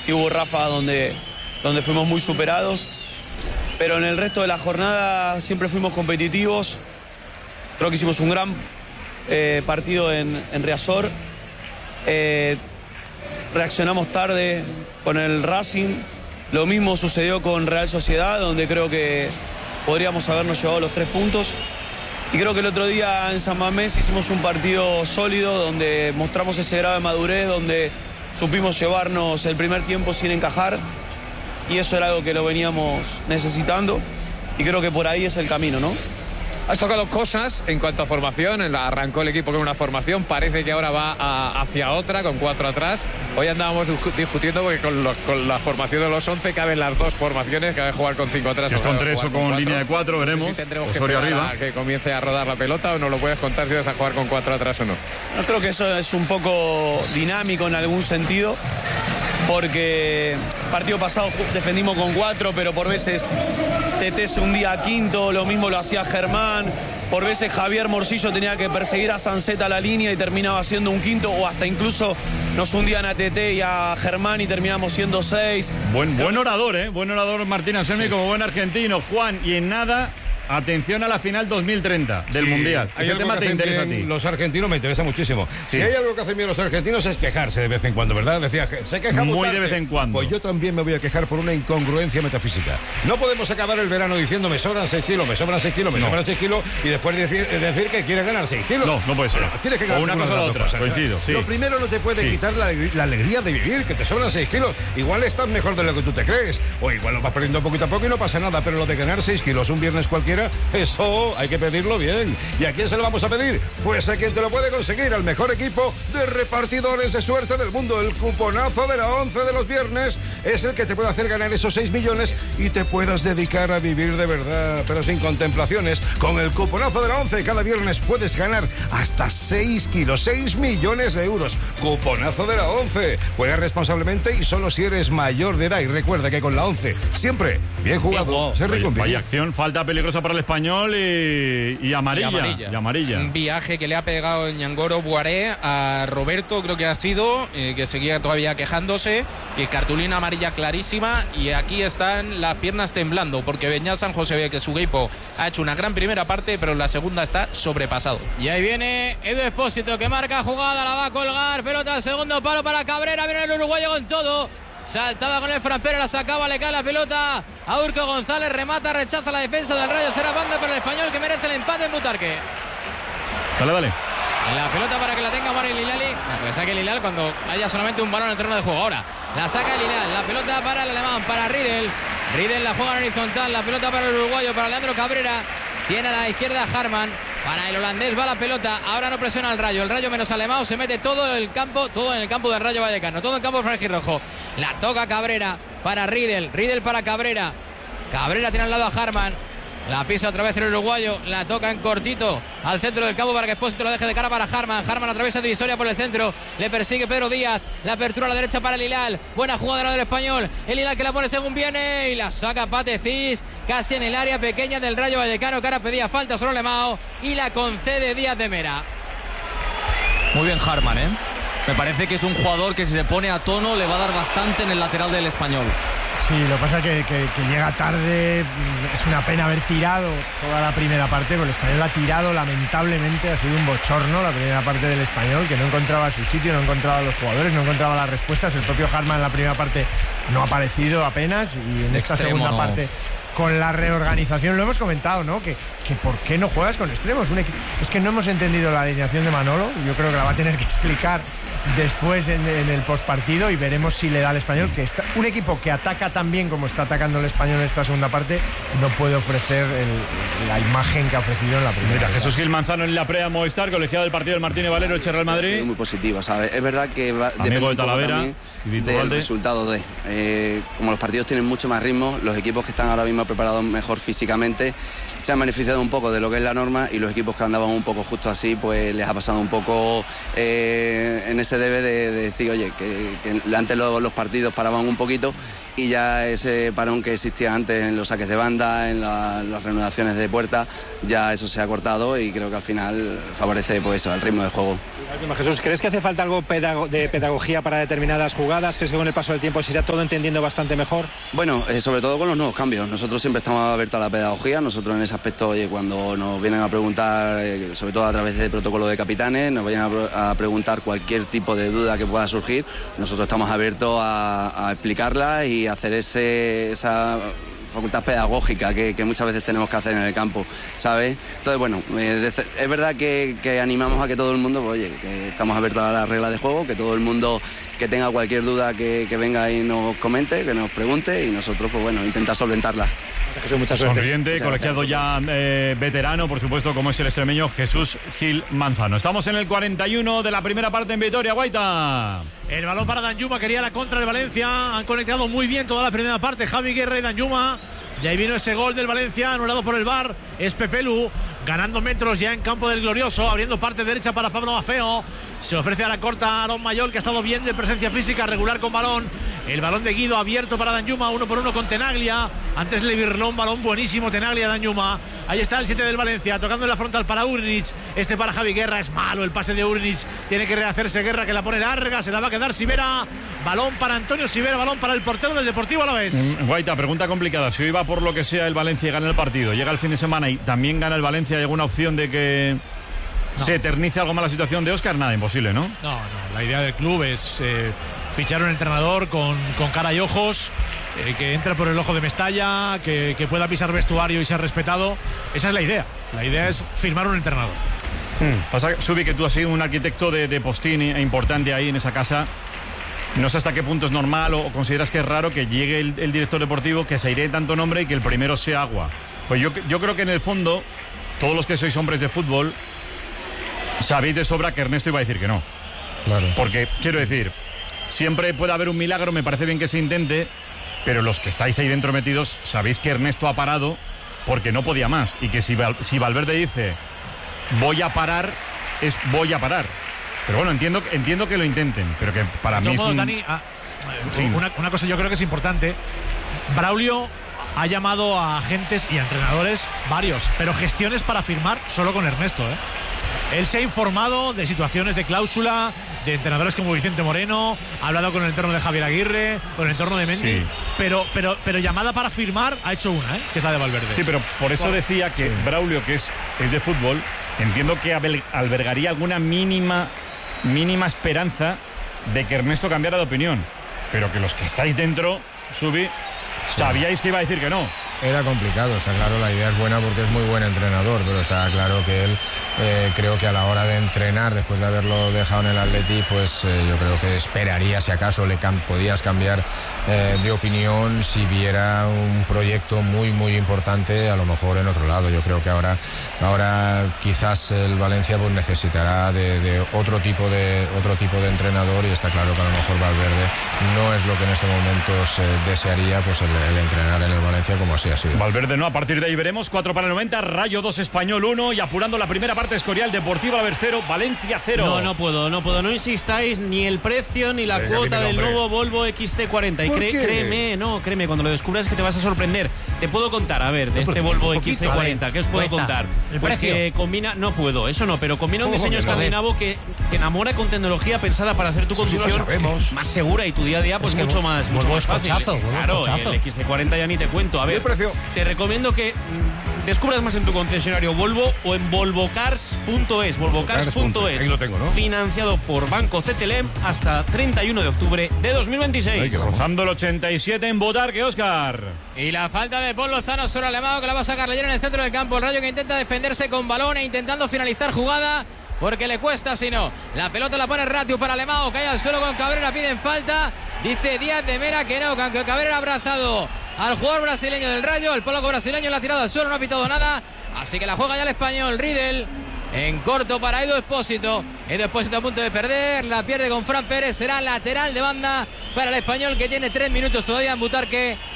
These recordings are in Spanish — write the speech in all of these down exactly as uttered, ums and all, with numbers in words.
sí hubo ráfagas donde, donde fuimos muy superados, pero en el resto de la jornada siempre fuimos competitivos. Creo que hicimos un gran eh, partido en, en Riazor. Eh, reaccionamos tarde con el Racing. Lo mismo sucedió con Real Sociedad, donde creo que podríamos habernos llevado los tres puntos. Y creo que el otro día en San Mamés hicimos un partido sólido, donde mostramos ese grado de madurez, donde supimos llevarnos el primer tiempo sin encajar. Y eso era algo que lo veníamos necesitando. Y creo que por ahí es el camino, ¿no? Has tocado cosas en cuanto a formación. Arrancó el equipo con una formación, parece que ahora va a, hacia otra, con cuatro atrás. Hoy andábamos discutiendo porque con, lo, con la formación de los once caben las dos formaciones, cabe jugar con cinco atrás. Si es con tres o con, con línea de cuatro, veremos. No sé si tendremos que, arriba. A que comience a rodar la pelota, o no lo puedes contar si vas a jugar con cuatro atrás o no. No, creo que eso es un poco dinámico en algún sentido, porque el partido pasado defendimos con cuatro, pero por veces Tete se hundía a quinto, lo mismo lo hacía Germán, por veces Javier Morcillo tenía que perseguir a Sanceta a la línea y terminaba siendo un quinto, o hasta incluso nos hundían a Tete y a Germán y terminamos siendo seis. Buen, buen orador, ¿eh? Buen orador Martín Anselmi, sí, como buen argentino. Juan, y en nada... Atención a la final dos mil treinta del sí, Mundial. Ese tema te interesa a ti. Los argentinos me interesa muchísimo. Sí. Si hay algo que hacen bien los argentinos es quejarse de vez en cuando, ¿verdad? Decía, se quejan muy de vez en cuando. Pues yo también me voy a quejar por una incongruencia metafísica. No podemos acabar el verano diciendo me sobran seis kilos, me sobran seis kilos, me no. sobran seis kilos y después decir, decir que quiere ganar seis kilos. No, no puede ser. Bueno, tienes que ganar o una cosa o la otra. Cosas, coincido. Sí. Lo primero no te puede sí. quitar la, la alegría de vivir, que te sobran seis kilos. Igual estás mejor de lo que tú te crees. O igual lo vas perdiendo poquito a poco y no pasa nada. Pero lo de ganar seis kilos un viernes cualquiera, eso hay que pedirlo bien. ¿Y a quién se lo vamos a pedir? Pues a quien te lo puede conseguir, al mejor equipo de repartidores de suerte del mundo. El cuponazo de la once de los viernes es el que te puede hacer ganar esos seis millones y te puedas dedicar a vivir de verdad, pero sin contemplaciones. Con el cuponazo de la once cada viernes puedes ganar hasta seis kilos, seis millones de euros. Cuponazo de la once. Juega responsablemente y solo si eres mayor de edad. Y recuerda que con la once siempre bien jugado. Se Vaya, vaya acción, falta peligrosa para el Español y Y amarilla, y amarilla. Y amarilla. Un viaje que le ha pegado el Ñangoro Buaré a Roberto, creo que ha sido, eh, que seguía todavía quejándose. Y cartulina amarilla clarísima. Y aquí están las piernas temblando, porque Beñat San José ve que su equipo ha hecho una gran primera parte, pero en la segunda está sobrepasado. Y ahí viene Edu Expósito, que marca jugada, la va a colgar. Pelota al segundo palo para Cabrera. Viene el uruguayo con todo. Saltaba con el Frampero, la sacaba, le cae la pelota a Urco González, remata, rechaza la defensa del Rayo. Será banda para el Español, que merece el empate en Butarque. Dale, dale. La pelota para que la tenga Mario Lilali. La que saque Lilal cuando haya solamente un balón en el terreno de juego. Ahora la saca Lilal, la pelota para el alemán, para Riedel. Riedel la juega en horizontal, la pelota para el uruguayo, para Leandro Cabrera. Tiene a la izquierda Harman. Para el holandés va la pelota. Ahora no presiona el Rayo. El Rayo menos Alemão. Se mete todo el campo. Todo en el campo del Rayo Vallecano. Todo en campo franjirrojo. La toca Cabrera para Riedel. Riedel para Cabrera. Cabrera tiene al lado a Harman. La pisa otra vez el uruguayo. La toca en cortito al centro del campo para que Expósito lo deje de cara para Harman. Harman atraviesa divisoria por el centro. Le persigue Pedro Díaz. La apertura a la derecha para el Hilal. Buena jugada del Español. El Hilal que la pone según viene. Y la saca Patecís. Casi en el área pequeña del Rayo Vallecano, que ahora pedía falta sobre Alemão. Y la concede Díaz de Mera. Muy bien Harman, ¿eh? Me parece que es un jugador que si se pone a tono le va a dar bastante en el lateral del Español. Sí, lo que pasa es que, que, que llega tarde. Es una pena haber tirado toda la primera parte, porque el Español ha tirado lamentablemente. Ha sido un bochorno la primera parte del Español, que no encontraba su sitio, no encontraba los jugadores, no encontraba las respuestas. El propio Harman en la primera parte no ha aparecido apenas, y en esta Extremo, segunda no. parte, con la reorganización, lo hemos comentado, ¿no? Que, que ¿por qué no juegas con extremos? Un equi- es que no hemos entendido la alineación de Manolo. Yo creo que la va a tener que explicar después en, en el postpartido, y veremos si le da al Español, que está, un equipo que ataca tan bien como está atacando el Español en esta segunda parte, no puede ofrecer el, la imagen que ha ofrecido en la primera. Mira, Jesús Gil Manzano en la Prea Movistar, colegiado del partido del Martínez Valero, Eche Real Madrid. Sí, muy positivo, ¿sabes? Es verdad que va, depende Amigo de un poco Talavera también del resultado de... Eh, como los partidos tienen mucho más ritmo, los equipos que están ahora mismo habernos preparado mejor físicamente, se han beneficiado un poco de lo que es la norma, y los equipos que andaban un poco justo así, pues les ha pasado un poco eh, en ese debe de, de decir, oye, que, que antes los, los partidos paraban un poquito, y ya ese parón que existía antes en los saques de banda, en la, las reanudaciones de puerta, ya eso se ha cortado, y creo que al final favorece pues al ritmo de juego. Jesús, ¿crees que hace falta algo pedago- de pedagogía para determinadas jugadas? ¿Crees que con el paso del tiempo se irá todo entendiendo bastante mejor? Bueno, eh, sobre todo con los nuevos cambios. Nosotros siempre estamos abiertos a la pedagogía. Nosotros en ese aspecto, oye, cuando nos vienen a preguntar, eh, sobre todo a través del protocolo de capitanes, nos vienen a, pro- a preguntar cualquier tipo de duda que pueda surgir, nosotros estamos abiertos a, a explicarla y hacer ese, esa facultad pedagógica que, que muchas veces tenemos que hacer en el campo, ¿sabes? Entonces, bueno, eh, es verdad que, que animamos a que todo el mundo, pues, oye, que estamos abiertos a las reglas de juego, que todo el mundo que tenga cualquier duda que, que venga y nos comente, que nos pregunte, y nosotros, pues bueno, intentar solventarla. Jesús, mucha suerte. Sonriente, colegiado ya eh, veterano, por supuesto, como es el extremeño Jesús Gil Manzano. Estamos en el cuarenta y uno de la primera parte en Vitoria, Guaita. El balón para Danjuma, quería la contra de Valencia. Han conectado muy bien toda la primera parte Javi Guerra y Danjuma. Y ahí vino ese gol del Valencia, anulado por el V A R. Es Pepelu, ganando metros ya en campo del Glorioso, abriendo parte derecha para Pablo Mafeo. Se ofrece a la corta a Aaron Mayol, que ha estado bien de presencia física, regular con balón. El balón de Guido abierto para Danjuma, uno por uno con Tenaglia. Antes le virló un balón buenísimo Tenaglia a Danjuma. Ahí está el siete del Valencia, tocando en la frontal para Urnic. Este para Javi Guerra, es malo el pase de Urnic. Tiene que rehacerse Guerra, que la pone larga, se la va a quedar Sivera. Balón para Antonio Sivera, balón para el portero del Deportivo Alavés. Mm, Guaita, pregunta complicada. Si hoy va por lo que sea el Valencia y gana el partido, llega el fin de semana y también gana el Valencia, ¿hay alguna opción de que no. se eternice algo más la situación de Óscar? Nada, imposible, ¿no? No, no, la idea del club es eh, fichar un entrenador con, con cara y ojos, eh, que entre por el ojo de Mestalla, que, que pueda pisar vestuario y ser respetado. Esa es la idea. La idea es firmar un entrenador. Hmm. Pasa, Subi, que tú has sido un arquitecto de, de postín importante ahí en esa casa. No sé hasta qué punto es normal o consideras que es raro que llegue el, el director deportivo, que se iré tanto nombre y que el primero sea Agua. Pues yo, yo creo que en el fondo, todos los que sois hombres de fútbol, sabéis de sobra que Ernesto iba a decir que no. Claro. Porque, quiero decir, siempre puede haber un milagro, me parece bien que se intente, pero los que estáis ahí dentro metidos, sabéis que Ernesto ha parado porque no podía más. Y que si, Val, si Valverde dice, voy a parar, es voy a parar. Pero bueno, entiendo, entiendo que lo intenten, pero que para no, mí modo, es un... Dani, ah, una, una cosa yo creo que es importante. Braulio ha llamado a agentes y a entrenadores varios, pero gestiones para firmar solo con Ernesto, ¿eh? Él se ha informado de situaciones de cláusula, de entrenadores como Vicente Moreno, ha hablado con el entorno de Javier Aguirre, con el entorno de Mendy, sí. pero, pero, pero llamada para firmar ha hecho una, ¿eh? Que es la de Valverde. Sí, pero por eso decía que sí. Braulio, que es, es de fútbol, entiendo que albergaría alguna mínima... mínima esperanza de que Ernesto cambiara de opinión, pero que los que estáis dentro, Subi, sí. sabíais que iba a decir que no. Era complicado, está claro, la idea es buena porque es muy buen entrenador, pero está claro que él eh, creo que a la hora de entrenar, después de haberlo dejado en el Atleti, pues eh, yo creo que esperaría, si acaso le cam- podías cambiar eh, de opinión si viera un proyecto muy muy importante, a lo mejor en otro lado. Yo creo que ahora, ahora quizás el Valencia pues necesitará de, de otro tipo de otro tipo de entrenador, y está claro que a lo mejor Valverde no es lo que en estos momentos eh, desearía, pues el, el entrenar en el Valencia como así. Sí. Valverde no, a partir de ahí veremos. Cuatro para el noventa, Rayo dos, Español uno, y apurando la primera parte, Escorial, Deportivo Alavés cero, Valencia cero. No, no puedo, no puedo, no insistáis ni el precio ni la Venga, cuota del nuevo Volvo X C cuarenta. Y cre- créeme, no, créeme, cuando lo descubras es que te vas a sorprender. Te puedo contar, a ver, de este Volvo X C cuarenta, ¿qué os puedo contar? Pues que combina, no puedo, eso no, pero combina un diseño escandinavo que, que enamora con tecnología pensada para hacer tu conducción más segura y tu día a día pues mucho más, mucho más fácil. Claro, y el X C cuarenta ya ni te cuento. A ver, te recomiendo que mm, descubras más en tu concesionario Volvo o en volvocars punto es. volvocars punto es. Ahí lo tengo, ¿no? Financiado por Banco C T L M hasta treinta y uno de octubre de dos mil veintiséis. Rozando el ochenta y siete en Botarque, Óscar. Y la falta de Paul Lozano sobre Alemão, que la va a sacar Leyer en el centro del campo. El Rayo que intenta defenderse con balón e intentando finalizar jugada, porque le cuesta, si no. La pelota la pone Ratiu para Alemão, cae al suelo con Cabrera, piden falta. Dice Díaz de Mera que no, que aunque Cabrera ha abrazado al jugador brasileño del Rayo, el polaco brasileño la ha tirado al suelo, no ha pitado nada. Así que la juega ya el español Riedel. En corto para Edu Expósito. Edu Expósito a punto de perder. La pierde con Fran Pérez. Será lateral de banda para el español, que tiene tres minutos todavía en Butarque.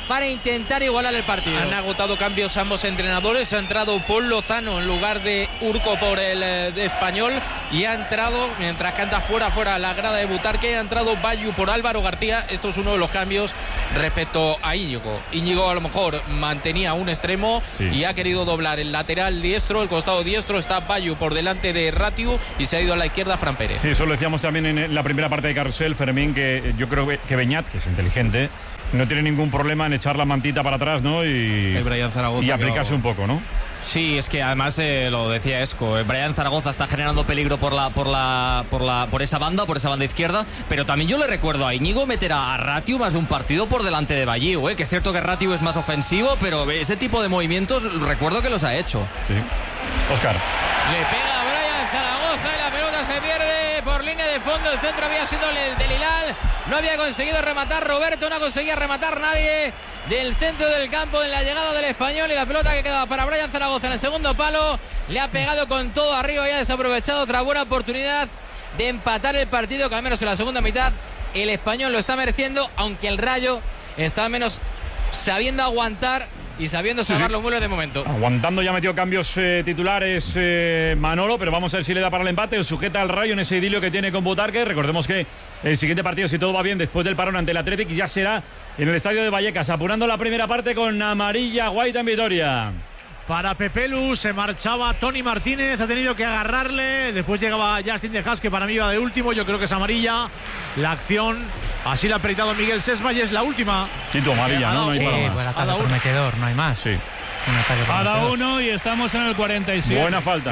para intentar igualar el partido. Han agotado cambios ambos entrenadores. Ha entrado Paul Lozano en lugar de Urco por el eh, de Español, y ha entrado, mientras canta fuera fuera la grada de Butarque, ha entrado Bayu por Álvaro García. Esto es uno de los cambios respecto a Íñigo. Íñigo a lo mejor mantenía un extremo, sí, y ha querido doblar el lateral diestro, el costado diestro. Está Bayu por delante de Ratiu y se ha ido a la izquierda Fran Pérez. Sí, eso lo decíamos también en la primera parte de Carrusel, Fermín, que yo creo que Beñat, que es inteligente, no tiene ningún problema en echar la mantita para atrás, ¿no? Y, y aplicarse un poco, ¿no? Sí, es que además eh, lo decía Esco, eh, Brian Zaragoza está generando peligro por la, por la, por la, por esa banda, por esa banda izquierda, pero también yo le recuerdo a Íñigo meter a Ratiu más de un partido por delante de Bayiu, eh, que es cierto que Ratiu es más ofensivo, pero ese tipo de movimientos recuerdo que los ha hecho. Sí. Óscar. Le pega a Brian Zaragoza y la pelota se pierde por línea de fondo. El centro había sido el del Hilal, no había conseguido rematar Roberto, no conseguía rematar nadie del centro del campo en la llegada del Español, y la pelota que quedaba para Brian Zaragoza en el segundo palo, le ha pegado con todo arriba y ha desaprovechado otra buena oportunidad de empatar el partido, que al menos en la segunda mitad el Español lo está mereciendo, aunque el Rayo está al menos sabiendo aguantar y sabiendo salvar sí, sí. los muebles de momento. Aguantando, ya metió cambios eh, titulares eh, Manolo, pero vamos a ver si le da para el empate o sujeta al Rayo en ese idilio que tiene con Butarque. Recordemos que el siguiente partido, si todo va bien, después del parón ante el Athletic, ya será en el estadio de Vallecas, apurando la primera parte con amarilla Guaita en Vitoria. Para Pepelu se marchaba Tony Martínez, ha tenido que agarrarle, después llegaba Justin De Haas, que para mí iba de último, yo creo que es amarilla la acción, así la ha apretado Miguel Sesma y es la última. Quinto amarilla, ¿no? No hay sí, para más. Buen ataque prometedor, no hay más. Sí. Cada uno y estamos en el cuarenta y siete. Buena falta.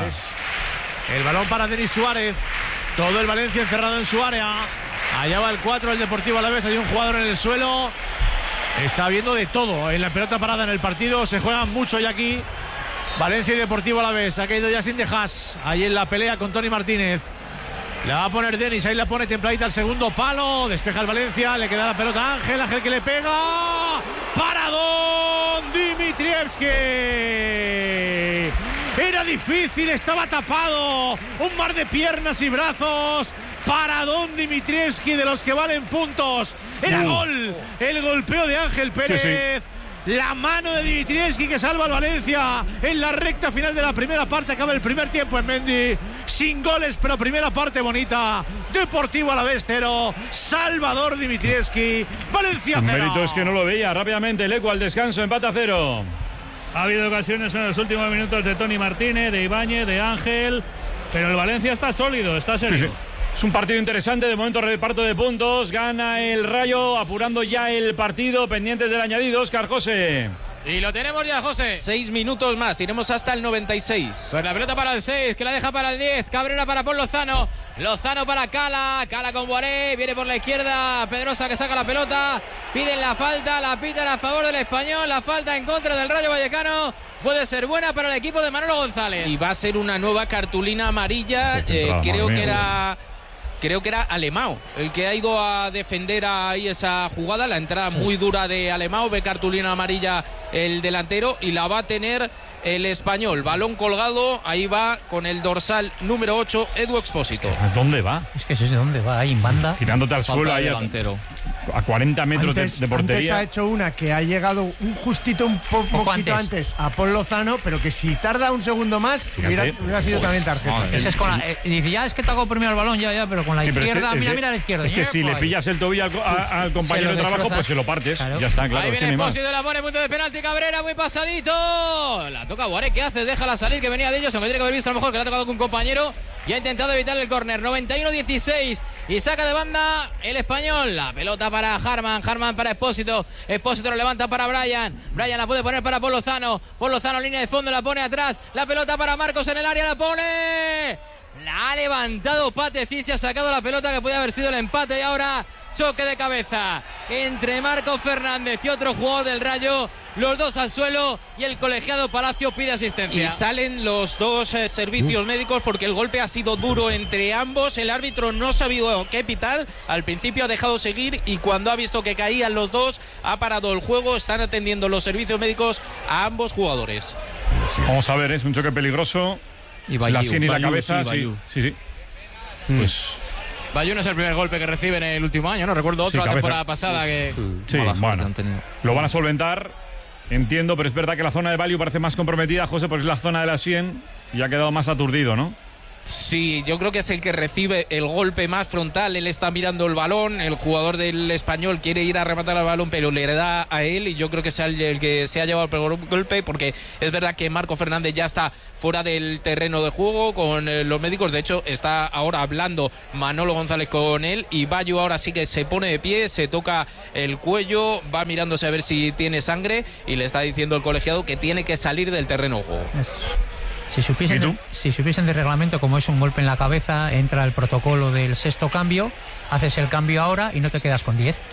El balón para Denis Suárez, todo el Valencia encerrado en su área, allá va el cuatro, el Deportivo Alavés, hay un jugador en el suelo. Está viendo de todo en la pelota parada en el partido, se juegan mucho ya aquí. Valencia y Deportivo Alavés, ha caído Justin De Haas, ahí en la pelea con Tony Martínez. La va a poner Denis, ahí la pone templadita al segundo palo, despeja el Valencia, le queda la pelota a Ángel, Ángel que le pega. ¡Paradón! Dimitrievski. Era difícil, estaba tapado, un mar de piernas y brazos. Paradón Dimitrievski, de los que valen puntos. Era uh. gol, el golpeo de Ángel Pérez. Sí, sí. La mano de Dimitrievski que salva al Valencia en la recta final de la primera parte. Acaba el primer tiempo en Mendy, sin goles, pero primera parte bonita. Deportivo Alavés cero, Salvador Dimitrievski, Valencia cero. El mérito es que no lo veía. Rápidamente el eco al descanso, empate a cero. Ha habido ocasiones en los últimos minutos de Tony Martínez, de Ibáñez, de Ángel, pero el Valencia está sólido, está serio. Sí, sí. Es un partido interesante, de momento reparto de puntos, gana el Rayo, apurando ya el partido, pendientes del añadido, Óscar José. Y lo tenemos ya, José. Seis minutos más, iremos hasta el noventa y seis. Pues la pelota para el seis, que la deja para el diez. Cabrera para Paul Lozano. Lozano para Cala. Cala con Boaré. Viene por la izquierda. Pedrosa que saca la pelota. Piden la falta. La pitan a favor del Español. La falta en contra del Rayo Vallecano. Puede ser buena para el equipo de Manolo González. Y va a ser una nueva cartulina amarilla. Eh, creo que era... Creo que era Alemão el que ha ido a defender ahí esa jugada, la entrada sí. muy dura de Alemão, ve cartulina amarilla el delantero y la va a tener el Español. Balón colgado, ahí va con el dorsal número ocho, Edu Expósito. Es que, ¿dónde va? Es que eso es de dónde va, ahí en banda. Tirándote al suelo ahí delantero. A cuarenta metros antes, de, de portería. Antes ha hecho una que ha llegado un justito un po poquito antes. antes a Paul Lozano, pero que si tarda un segundo más hubiera, hubiera sido Joder. también tarjeta. No, ese es con la, eh, dice, ya es que tocó primero el balón, ya, ya, pero con la sí, izquierda, este, mira, de, mira a la izquierda. Es que si le pillas el tobillo al, a, al compañero de trabajo, pues se lo partes. Claro. Ya está, claro. Ahí viene Expósito, la pone, punto de penalti, Cabrera, muy pasadito. La toca Boaré, ¿qué hace? Déjala salir, que venía de ellos, aunque tiene que haber visto a lo mejor que la ha tocado con un compañero y ha intentado evitar el córner. noventa y uno dieciséis y saca de banda el Español. La pelota para Harman, Harman para Expósito. Expósito lo levanta para Brian. Brian la puede poner para Paul Lozano. Paul Lozano, línea de fondo, la pone atrás. La pelota para Marcos en el área, la pone. La ha levantado Pateci, se ha sacado la pelota que podía haber sido el empate y ahora choque de cabeza entre Marcos Fernández y otro jugador del Rayo. Los dos al suelo y el colegiado Palacio pide asistencia. Y salen los dos eh, servicios uh. médicos porque el golpe ha sido duro entre ambos. El árbitro no ha sabido qué pitar. Al principio ha dejado seguir y cuando ha visto que caían los dos ha parado el juego. Están atendiendo los servicios médicos a ambos jugadores. Vamos a ver, es un choque peligroso. Y Bayiu, la sien y la Bayiu, cabeza, sí, sí, sí, sí. Mm. Pues Bayuno es el primer golpe que recibe en el último año, no recuerdo otro Sí, la cabeza. temporada pasada que... Sí, bueno, lo van a solventar, entiendo, pero es verdad que la zona de Value parece más comprometida, José, porque es la zona de la sien y ha quedado más aturdido, ¿no? Sí, yo creo que es el que recibe el golpe más frontal. Él está mirando el balón, el jugador del Español quiere ir a rematar el balón, pero le da a él, y yo creo que es el, el que se ha llevado el peor golpe, porque es verdad que Marco Fernández ya está fuera del terreno de juego con eh, los médicos. De hecho, está ahora hablando Manolo González con él, y Bayo ahora sí que se pone de pie, se toca el cuello, va mirándose a ver si tiene sangre, y le está diciendo el colegiado que tiene que salir del terreno de juego. Si supiesen, de, si supiesen de reglamento, como es un golpe en la cabeza, entra el protocolo del sexto cambio, haces el cambio ahora y no te quedas con diez.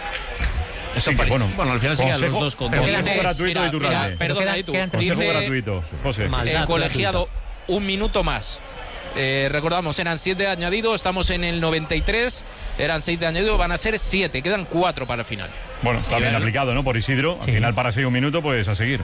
Eso sí, bueno, bueno, al final se quedan los dos con dos. Consejo gratuito de Iturralde. Perdona, Quedan, quedan consejo dice gratuito, José. El colegiado, un minuto más. Eh, recordamos, eran siete añadidos, estamos en el noventa y tres, eran seis de añadido, van a ser siete, quedan cuatro para el final. Bueno, está bien aplicado, ¿no? Por Isidro, al Sí. final para seis un minuto, pues a seguir.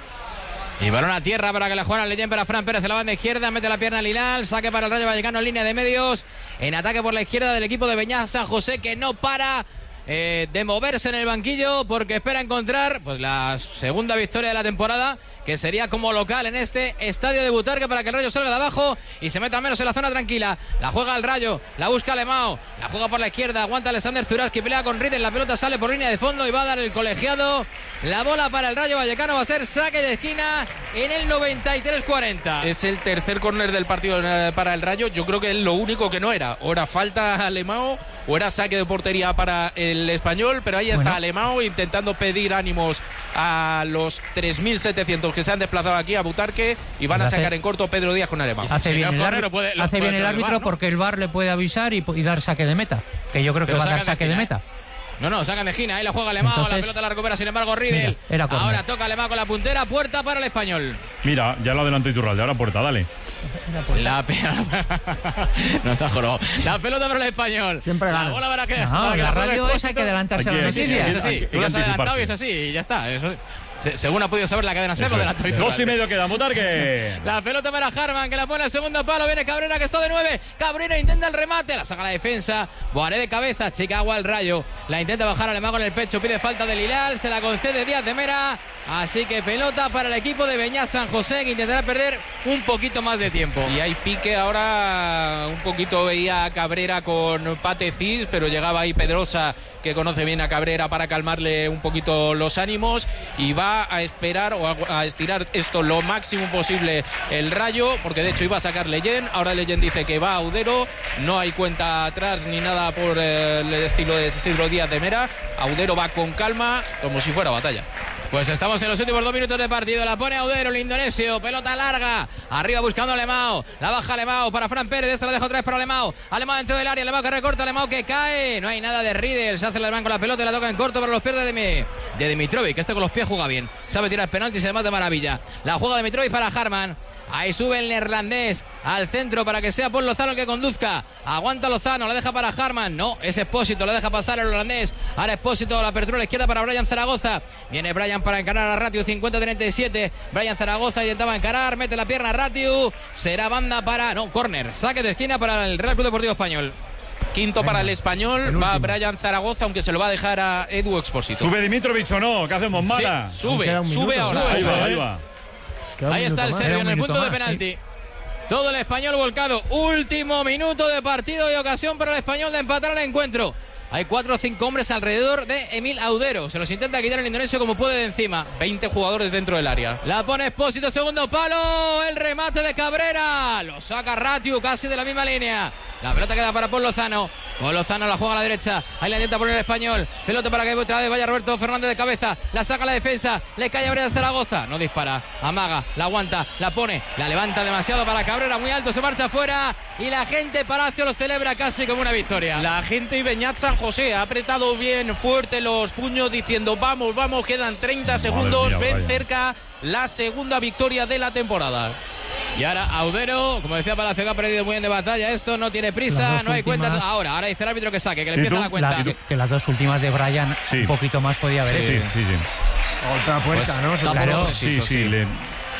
Y balón a tierra para que la juegue Leyen para Fran Pérez en la banda izquierda, mete la pierna al Hilal, saque para el Rayo Vallecano en línea de medios, en ataque por la izquierda del equipo de Beñat San José, que no para eh, de moverse en el banquillo porque espera encontrar pues la segunda victoria de la temporada, que sería como local en este estadio de Butarque, para que el Rayo salga de abajo y se meta menos en la zona tranquila. La juega el Rayo, la busca Alemão, la juega por la izquierda, aguanta Alexander Zuralski, pelea con Riedel, la pelota sale por línea de fondo y va a dar el colegiado. La bola para el Rayo Vallecano va a ser saque de esquina en el noventa y tres cuarenta. Es el tercer córner del partido eh, para el Rayo. Yo creo que es lo único que no era. O era falta a Alemão o era saque de portería para el Español, pero ahí está Bueno. Alemão intentando pedir ánimos a los tres mil setecientos que se han desplazado aquí a Butarque, y van a Hace- sacar en corto Pedro Díaz con Alemão. Hace bien el corre, árbitro, lo puede- lo hace puede bien el hacer el árbitro V A R, ¿no? porque el V A R le puede avisar y, y dar saque de meta, que yo creo que Pero va a dar sacan de saque de esquina, meta. No, no, sacan de esquina, ahí la juega Alemão, la Entonces- pelota la recupera sin embargo Riedel. Mira, era córner. Ahora toca Alemão con la puntera, puerta para el Español. Mira, ya lo adelantó Iturralde, ahora puerta, dale. La pe- Nos ha jorobado. La pelota para el Español. Siempre La gana. bola para que, No, para que la juegue radio esa hay Expósito. que adelantarse a Hay las que- noticias. Es así, Hay que tú lo has adelantado y es anticiparse. así, y ya está. Eso- se- según ha podido saber la cadena SER, lo adelantó Dos Iturralde. y medio queda, Butarque. La pelota para Harman, que la pone al segundo palo. Viene Cabrera, que está de nueve. Cabrera intenta el remate, la saca la defensa. Boaré de cabeza, chica agua al Rayo. La intenta bajar Alemán con el pecho, pide falta del Hilal. Se la concede Díaz de Mera. Así que pelota para el equipo de Beñat San José, que intentará perder un poquito más de tiempo. Y hay pique ahora, un poquito veía a Cabrera con Pate Cis, pero llegaba ahí Pedrosa, que conoce bien a Cabrera, para calmarle un poquito los ánimos, y va a esperar o a, a estirar esto lo máximo posible el Rayo, porque de hecho iba a sacar Leyen, ahora Leyen dice que va a Audero, no hay cuenta atrás ni nada por eh, el estilo de Isidro Díaz de Mera. Audero va con calma, como si fuera batalla. Pues estamos en los últimos dos minutos de partido. La pone Audero, el indonesio. Pelota larga. Arriba buscando a Alemão. La baja Alemão para Fran Pérez. Esta la deja otra vez para Alemão. Alemão dentro del área. Alemão que recorta. Alemão que cae. No hay nada de Riedel. Se hace el alemán con la pelota y la toca en corto para los pies de, Dimi- de Dimitrovic. Este con los pies juega bien. Sabe tirar penaltis y además de maravilla. La juega Dimitrovic para Harman. Ahí sube el neerlandés al centro para que sea Paul Lozano el que conduzca. Aguanta Lozano, la deja para Harman. No, es Expósito, la deja pasar el holandés. Ahora Expósito, la apertura a la izquierda para Brian Zaragoza. Viene Brian para encarar a Ratiu, cincuenta treinta y siete. Brian Zaragoza intentaba encarar, mete la pierna a Ratiu. Será banda para... No, córner. Saque de esquina para el Real Club Deportivo Español. Quinto para el Español, va Brian Zaragoza, aunque se lo va a dejar a Edu Expósito. ¿Sube Dimitrovic o no? ¿Qué hacemos, Mala? Sí, sube, sube ahora. Ahí va, ahí va. Ahí está el serbio en el punto de penalti. Todo el Español volcado. Último minuto de partido y ocasión para el Español de empatar el encuentro. Hay cuatro o cinco hombres alrededor de Emil Audero. Se los intenta quitar el indonesio como puede de encima. veinte jugadores dentro del área. La pone Expósito, segundo palo. El remate de Cabrera. Lo saca Ratiu casi de la misma línea. La pelota queda para Paul Lozano. Paul Lozano la juega a la derecha. Ahí la intenta poner el Español. Pelota para que otra vez vaya Roberto Fernández de cabeza. La saca a la defensa. Le cae a Brian Zaragoza. No dispara. Amaga. La aguanta. La pone. La levanta demasiado para Cabrera. Muy alto. Se marcha afuera. Y la gente Palacio lo celebra casi como una victoria. La gente y Beñat San José ha apretado bien fuerte los puños diciendo vamos, vamos, quedan treinta segundos. mía, Ven vaya. cerca la segunda victoria de la temporada. Y ahora Audero, como decía Palacio, que ha perdido muy bien de batalla. Esto no tiene Las prisa, dos no hay cuenta. últimas- Ahora, ahora dice el árbitro que saque, que le ¿Y empieza tú? la cuenta. La- que, que las dos últimas de Brian, Sí. un poquito más podía haber Sí, hecho. sí, sí. Otra puerta, Pues, ¿no? está Claro. por- Sí, Preciso, sí, sí. le-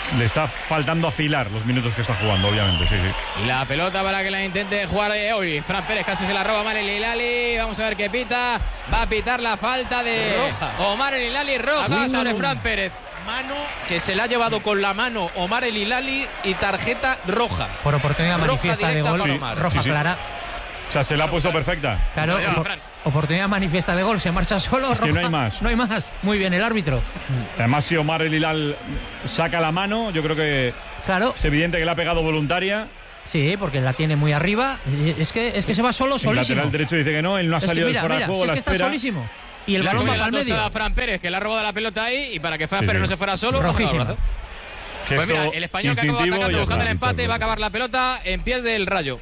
le está faltando afilar los minutos que está jugando, obviamente, sí, sí. La pelota para que la intente jugar eh, hoy. Fran Pérez casi se la roba Omar El Hilali. Vamos a ver qué pita. Va a pitar la falta de roja. Omar El Hilali, roja sobre Fran Pérez. Mano que se la ha llevado con la mano Omar El Hilali y tarjeta roja. Por oportunidad roja manifiesta de gol, sí, roja sí, sí. clara. O sea, se la ha puesto perfecta. Claro, opor- oportunidad manifiesta de gol, se marcha solo. Es que roja. no hay más. No hay más. Muy bien, el árbitro. Además, si Omar El Hilal saca la mano, yo creo que claro. es evidente que la ha pegado voluntaria. Sí, porque la tiene muy arriba. Es que, es que se va solo, solísimo. El lateral derecho dice que no, él no ha es salido que mira, del fuera mira, de juego, si la es que está espera. solísimo. Y el Le balón va para el medio. medio. A Fran Pérez, que le ha robado la pelota ahí, y para que Fran Sí, Pérez sí. no se fuera solo, Rojísimo. baja el brazo. Que Pues mira, esto el español que acaba instintivo atacando ya buscando el está. empate va a acabar la pelota en pies del Rayo.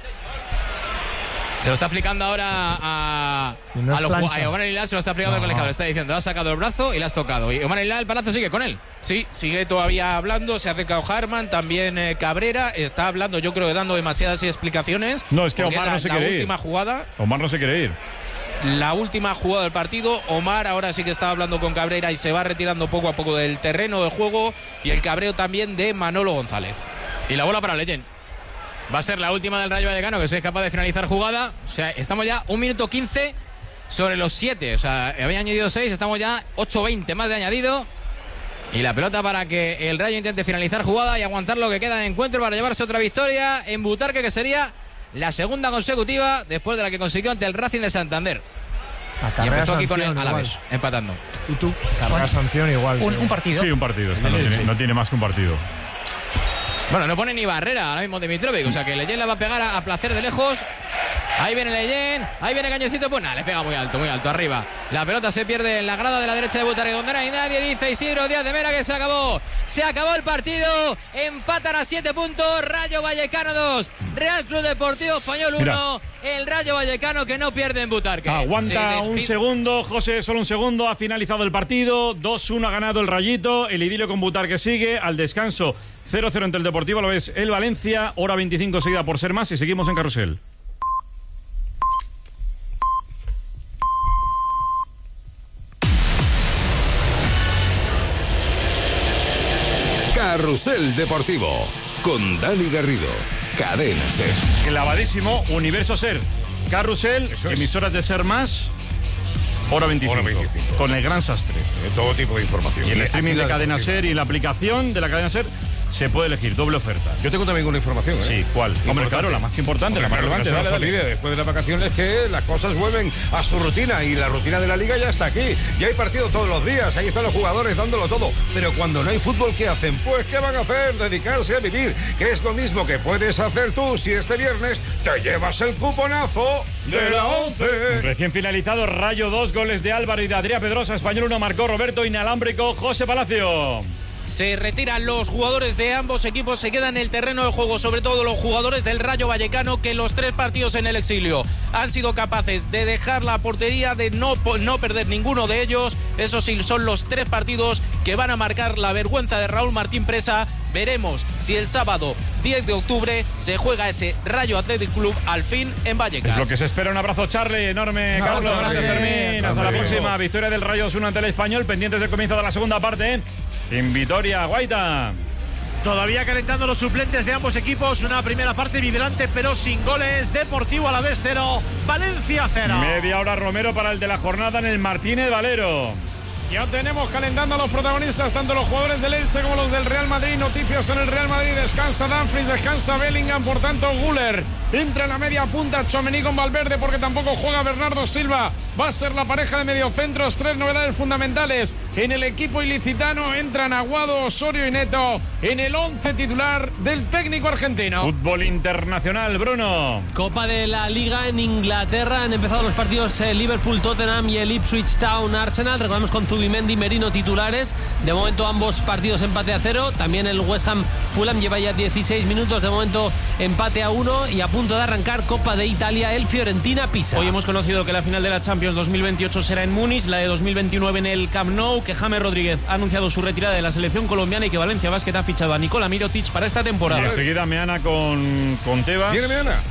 Se lo está aplicando ahora a, no a, los, plancha. a Omar El Hilal, se lo está aplicando No. el colegiado. Le está diciendo, has sacado el brazo y le has tocado. Y Omar El Hilal, el palazo sigue con él. Sí, sigue todavía hablando, se ha acercado Harman, también eh, Cabrera, está hablando, yo creo que dando demasiadas explicaciones. No, es que porque Omar la, no se la quiere ir. última jugada, Omar no se quiere ir. la última jugada del partido, Omar ahora sí que está hablando con Cabrera y se va retirando poco a poco del terreno de juego, y el cabreo también de Manolo González. Y la bola para Leyen. Va a ser la última del Rayo Vallecano, que sea capaz de finalizar jugada. O sea, estamos ya un minuto quince sobre los siete. O sea, había añadido seis, estamos ya ocho veinte más de añadido. Y la pelota para que el Rayo intente finalizar jugada y aguantar lo que queda de encuentro para llevarse otra victoria en Butarque, que sería la segunda consecutiva después de la que consiguió ante el Racing de Santander. La Y empezó aquí con el sanción Alavés, igual. empatando. ¿Y tú? Carrera sanción igual. Un, creo. un partido. Sí, un partido. Esta no, Sí, sí, tiene, sí. no tiene más que un partido. Bueno, no pone ni barrera ahora mismo Dimitrovic, o sea que Leyen la va a pegar a, a placer de lejos. Ahí viene Leyen, ahí viene Cañoncito, pues nada, le pega muy alto, muy alto, arriba. La pelota se pierde en la grada de la derecha de Butarque, donde no hay nadie, dice Isidro Díaz de Mera que se acabó. Se acabó el partido, empatan a siete puntos, Rayo Vallecano dos, Real Club Deportivo Español uno, el Rayo Vallecano que no pierde en Butarque. Aguanta un segundo, José, solo un segundo, ha finalizado el partido, dos uno ha ganado el Rayito, el idilio con Butarque sigue, al descanso cero cero entre el Deportivo, lo ves el Valencia, hora veinticinco seguida por ser más y seguimos en Carrusel. Carrusel Deportivo con Dani Garrido, Cadena Ser. Clavadísimo, Universo Ser, Carrusel, emisoras de Ser Más, hora veinticinco, Hora veinticinco. con el gran sastre. De todo tipo de información. Y el streaming de Actividad Cadena deportiva. Ser y la aplicación de la Cadena Ser se puede elegir, doble oferta. Yo tengo también una información, ¿eh? Sí, ¿cuál? Hombre, Importante. claro, la más importante, Hombre, la más claro, relevante. que no Dale, se nos dale. olvide, después de las vacaciones que las cosas vuelven a su rutina y la rutina de la liga ya está aquí. Ya hay partido todos los días, ahí están los jugadores dándolo todo. Pero cuando no hay fútbol, ¿qué hacen? Pues ¿qué van a hacer? Dedicarse a vivir, que es lo mismo que puedes hacer tú si este viernes te llevas el cuponazo de la once. Recién finalizado, Rayo dos, goles de Álvaro y de Adrián Pedrosa, Español uno, marcó Roberto, inalámbrico José Palacio. Se retiran los jugadores de ambos equipos, se quedan en el terreno de juego, sobre todo los jugadores del Rayo Vallecano, que los tres partidos en el exilio han sido capaces de dejar la portería, de no, no perder ninguno de ellos. Eso sí, son los tres partidos que van a marcar la vergüenza de Raúl Martín Presa. Veremos si el sábado diez de octubre se juega ese Rayo Athletic Club al fin en Vallecas. Es lo que se espera. Un abrazo, Charlie, enorme, Un Carlos. abrazo, Gracias, grande. Fermín. Hasta la Hombre. próxima. Victoria del Rayo dos uno ante el Español, pendientes del comienzo de la segunda parte. En Vitoria, Guaita. Todavía calentando los suplentes de ambos equipos. Una primera parte vibrante, pero sin goles. Deportivo Alavés cero, Valencia cero. Media hora Romero para el de la jornada en el Martínez Valero. Ya tenemos calentando a los protagonistas, tanto los jugadores del Elche como los del Real Madrid. Noticias en el Real Madrid, descansa Dumfries, descansa Bellingham, por tanto Güler entra en la media punta, Tchouaméni con Valverde porque tampoco juega Bernardo Silva. Va a ser la pareja de mediocentros. Tres novedades fundamentales en el equipo ilicitano: entran Aguado, Osorio y Neto en el once titular del técnico argentino. Fútbol internacional, Bruno. Copa de la Liga en Inglaterra. Han empezado los partidos eh, Liverpool-Tottenham y el Ipswich Town-Arsenal. Recordamos con Zubimendi y Merino titulares. De momento ambos partidos empate a cero. También el West Ham-Fulham lleva ya dieciséis minutos. De momento empate a uno. Y a punto de arrancar Copa de Italia, el Fiorentina-Pisa. Hoy hemos conocido que la final de la Champions dos mil veintiocho será en Múnich, la de dos mil veintinueve en el Camp Nou, que James Rodríguez ha anunciado su retirada de la selección colombiana y que Valencia Basket ha fichado a Nicola Mirotic para esta temporada. Y enseguida Meana con, con Tebas. ¿Viene Meana?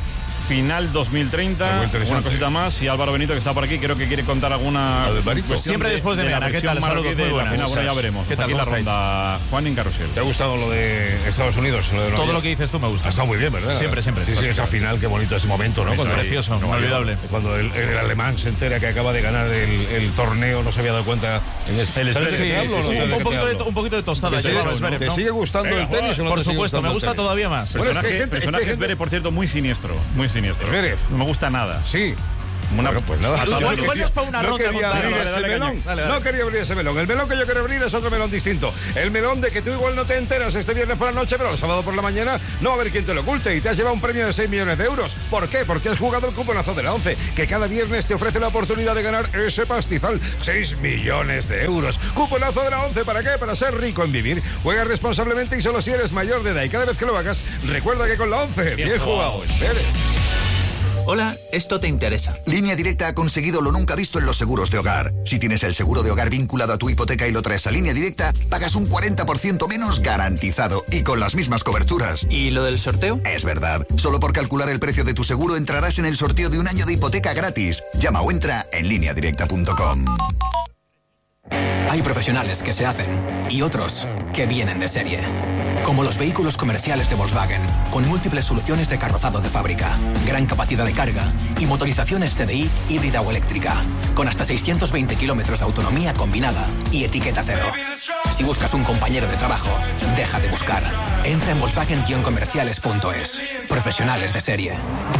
final dos mil treinta. Una cosita más. Y Álvaro Benito, que está por aquí, creo que quiere contar alguna. Siempre después de Mena. ¿Qué tal? Saludos, muy buenas. Final, bueno, ya veremos. ¿Qué tal? Aquí la ronda. Juan en Carrusel. ¿Te ha gustado lo de Estados Unidos? Lo de Todo lo que dices tú me gusta. Ha estado muy bien, ¿verdad? Siempre, siempre. Sí, sí, esa final, qué bonito ese momento, ¿no? Cuando precioso, inolvidable. Cuando el, el alemán se entera que acaba de ganar el, el torneo, no se había dado cuenta. En este, el ¿sabes de qué te hablo? Sí, No sí, sé de un, qué poquito te de, hablo. un poquito de tostada. ¿Te, lleva, sigue, ¿Te sigue gustando Venga, el tenis o no por te sigue supuesto, me gusta el tenis? todavía más. Bueno, Personaje, es que hay gente, personaje es que hay Zverev, por cierto, muy siniestro. Muy siniestro. Zverev. No me gusta nada. Sí. Una, bueno, pues nada. Igual, igual es para una no ronda. Quería abrir dale, ese dale, melón. dale, dale. No quería abrir ese melón. El melón que yo quiero abrir es otro melón distinto. El melón de que tú igual no te enteras este viernes por la noche, pero el sábado por la mañana no va a haber quien te lo oculte y te has llevado un premio de seis millones de euros. ¿Por qué? Porque has jugado el cuponazo de la once, que cada viernes te ofrece la oportunidad de ganar ese pastizal. seis millones de euros. Cuponazo de la once, ¿para qué? Para ser rico en vivir. Juega responsablemente y solo si eres mayor de edad. Y cada vez que lo hagas, recuerda que con la once, bien, bien jugado. Espere. Hola, esto te interesa. Línea Directa ha conseguido lo nunca visto en los seguros de hogar. Si tienes el seguro de hogar vinculado a tu hipoteca y lo traes a Línea Directa, pagas un cuarenta por ciento menos garantizado y con las mismas coberturas. ¿Y lo del sorteo? Es verdad. Solo por calcular el precio de tu seguro entrarás en el sorteo de un año de hipoteca gratis. Llama o entra en línea directa punto com. Hay profesionales que se hacen y otros que vienen de serie. Como los vehículos comerciales de Volkswagen, con múltiples soluciones de carrozado de fábrica, gran capacidad de carga y motorizaciones T D I híbrida o eléctrica, con hasta seiscientos veinte kilómetros de autonomía combinada y etiqueta cero. Si buscas un compañero de trabajo, deja de buscar. Entra en volkswagen guion comerciales punto es. Profesionales de serie.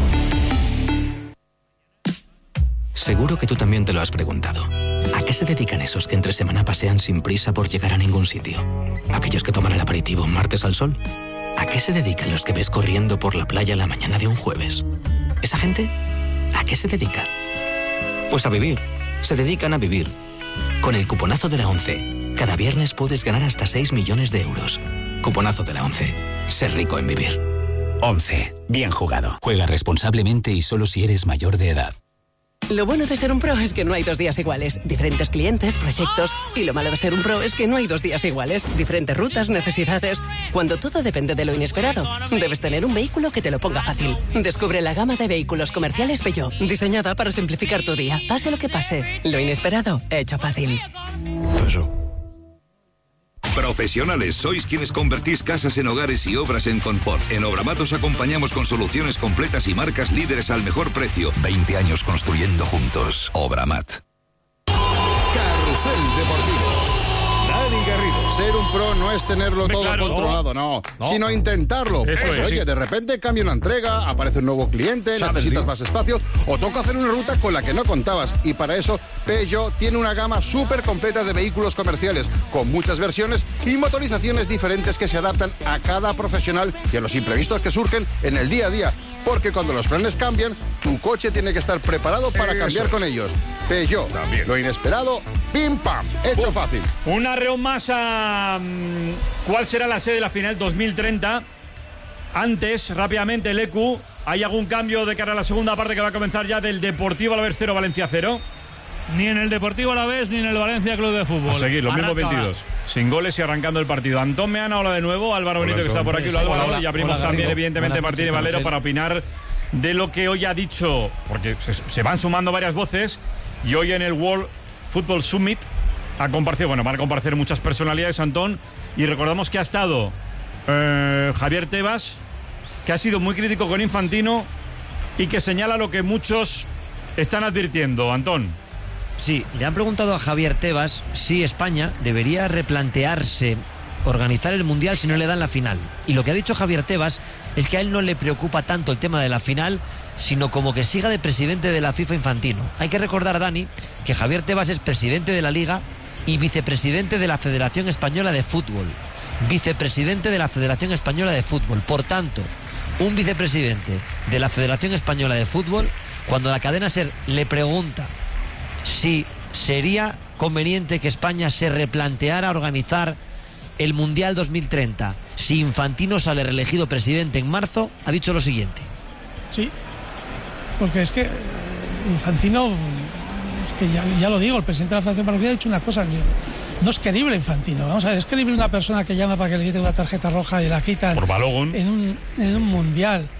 Seguro que tú también te lo has preguntado. ¿A qué se dedican esos que entre semana pasean sin prisa por llegar a ningún sitio? ¿Aquellos que toman el aperitivo un martes al sol? ¿A qué se dedican los que ves corriendo por la playa la mañana de un jueves? ¿Esa gente? ¿A qué se dedica? Pues a vivir. Se dedican a vivir. Con el cuponazo de la once, cada viernes puedes ganar hasta seis millones de euros. Cuponazo de la once. Ser rico en vivir. once. Bien jugado. Juega responsablemente y solo si eres mayor de edad. Lo bueno de ser un pro es que no hay dos días iguales. Diferentes clientes, proyectos. Y lo malo de ser un pro es que no hay dos días iguales. Diferentes rutas, necesidades. Cuando todo depende de lo inesperado, debes tener un vehículo que te lo ponga fácil. Descubre la gama de vehículos comerciales Peugeot, diseñada para simplificar tu día. Pase lo que pase, lo inesperado, hecho fácil. Eso. Profesionales, sois quienes convertís casas en hogares y obras en confort. En Obramat os acompañamos con soluciones completas y marcas líderes al mejor precio. veinte años construyendo juntos. Obramat. Carrusel Deportivo. Dani Garrido. Ser un pro no es tenerlo todo claro, controlado, no, no, sino intentarlo. Eso Pues, es, oye, sí. de repente cambia una entrega, aparece un nuevo cliente, Sabe, necesitas sí. más espacio o toca hacer una ruta con la que no contabas. Y para eso, Peugeot tiene una gama súper completa de vehículos comerciales, con muchas versiones y motorizaciones diferentes que se adaptan a cada profesional y a los imprevistos que surgen en el día a día. Porque cuando los planes cambian, tu coche tiene que estar preparado para Eso cambiar es. con ellos. Peugeot, También. lo inesperado, pim pam, hecho fácil. Una reunión más a mm, cuál será la sede de la final dos mil treinta. Antes, rápidamente, el E Q, ¿hay algún cambio de cara a la segunda parte que va a comenzar ya del Deportivo Alavés cero, Valencia cero? Ni en el Deportivo Alavés ni en el Valencia Club de Fútbol. A seguir, los mismos Arranca. veintidós. Sin goles y arrancando el partido. Antón Meana, hola de nuevo. Álvaro Benito, que está por aquí. Hola, Hola, Álvaro. hola, Y abrimos hola, también, Garrido. evidentemente, Buenas Martín y noches, Valero Carrusel. para opinar de lo que hoy ha dicho, porque se, se van sumando varias voces. Y hoy en el World Football Summit ha comparecido, bueno, van a comparecer muchas personalidades, Antón. Y recordamos que ha estado eh, Javier Tebas, que ha sido muy crítico con Infantino y que señala lo que muchos están advirtiendo. Antón. Sí, le han preguntado a Javier Tebas si España debería replantearse organizar el Mundial si no le dan la final. Y lo que ha dicho Javier Tebas es que a él no le preocupa tanto el tema de la final, sino como que siga de presidente de la FIFA Infantino. Hay que recordar, Dani, que Javier Tebas es presidente de la Liga y vicepresidente de la Federación Española de Fútbol. Vicepresidente de la Federación Española de Fútbol. Por tanto, un vicepresidente de la Federación Española de Fútbol, cuando la cadena SER le pregunta si sería conveniente que España se replanteara organizar el Mundial dos mil treinta si Infantino sale reelegido presidente en marzo, ha dicho lo siguiente. Sí, porque es que eh, Infantino, es que ya, ya lo digo, el presidente de la Federación Española ha dicho una cosa, que no es creíble Infantino. Vamos a ver, es creíble una persona que llama para que le quiten una tarjeta roja y la quitan por Balogun en un, en un Mundial.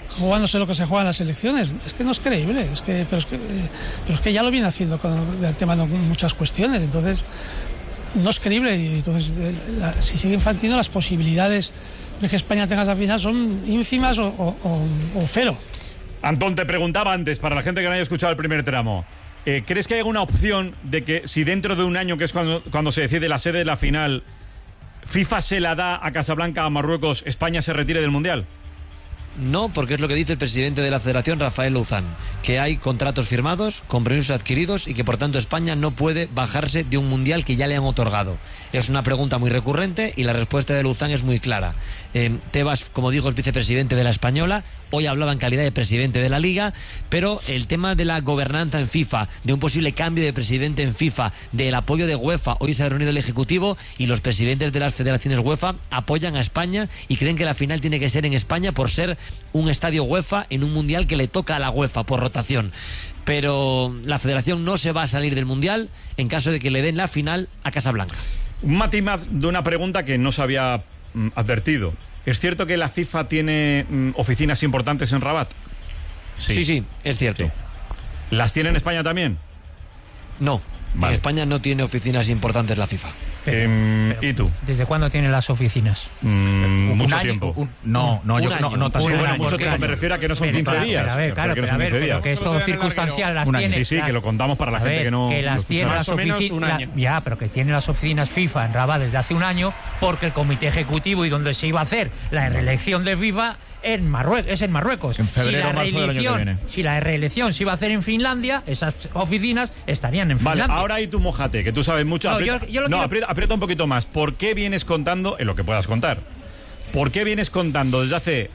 jugándose lo que se juega en las elecciones. Es que no es creíble, es que, pero, es que, eh, pero es que ya lo viene haciendo con el tema de muchas cuestiones, entonces no es creíble. Y entonces, eh, la, si sigue Infantino, las posibilidades de que España tenga esa final son ínfimas o, o, o, o cero. Antón, te preguntaba antes, para la gente que no haya escuchado el primer tramo, eh, ¿crees que hay alguna opción de que si dentro de un año, que es cuando, cuando se decide la sede de la final, FIFA se la da a Casablanca, a Marruecos, España se retire del Mundial? No, porque es lo que dice el presidente de la Federación, Rafael Luzán, que hay contratos firmados, compromisos adquiridos y que por tanto España no puede bajarse de un mundial que ya le han otorgado. Es una pregunta muy recurrente y la respuesta de Luzán es muy clara. Eh, Tebas, como digo, es vicepresidente de la Española, hoy hablaba en calidad de presidente de la Liga, pero el tema de la gobernanza en FIFA, de un posible cambio de presidente en FIFA, del apoyo de UEFA, hoy se ha reunido el Ejecutivo y los presidentes de las federaciones UEFA apoyan a España y creen que la final tiene que ser en España por ser un estadio UEFA en un mundial que le toca a la UEFA por rotación. Pero la federación no se va a salir del mundial en caso de que le den la final a Casablanca. Un matiz de una pregunta que no se había mm, advertido. ¿Es cierto que la FIFA tiene mm, oficinas importantes en Rabat? Sí, sí, sí, es cierto. Sí. ¿Las tiene en España también? No. Vale. En España no tiene oficinas importantes la FIFA. Pero, eh, pero, ¿Y tú? ¿Desde cuándo tiene las oficinas? Mm, mucho año, tiempo. Un, no, no, yo no, no, bueno, bueno, mucho tiempo. Me refiero a que no son quince pero, días. Pero, a ver, claro, pero, a ver, pero que es todo circunstancial. Las tiene, sí, sí, las, que lo contamos para la a gente ver, que no. Que las tiene las oficinas. Ya, pero que tiene las oficinas FIFA en Rabat desde hace un año, porque el comité ejecutivo y donde se iba a hacer la reelección de FIFA en Marruecos, es en Marruecos. En febrero, si la marzo del año que viene. Si la reelección se iba a hacer en Finlandia, esas oficinas estarían en Finlandia. Vale, ahora hay tu mojate, que tú sabes mucho. No, aprieta, yo, yo lo no quiero... aprieta, aprieta un poquito más. ¿Por qué vienes contando, en lo que puedas contar, por qué vienes contando desde hace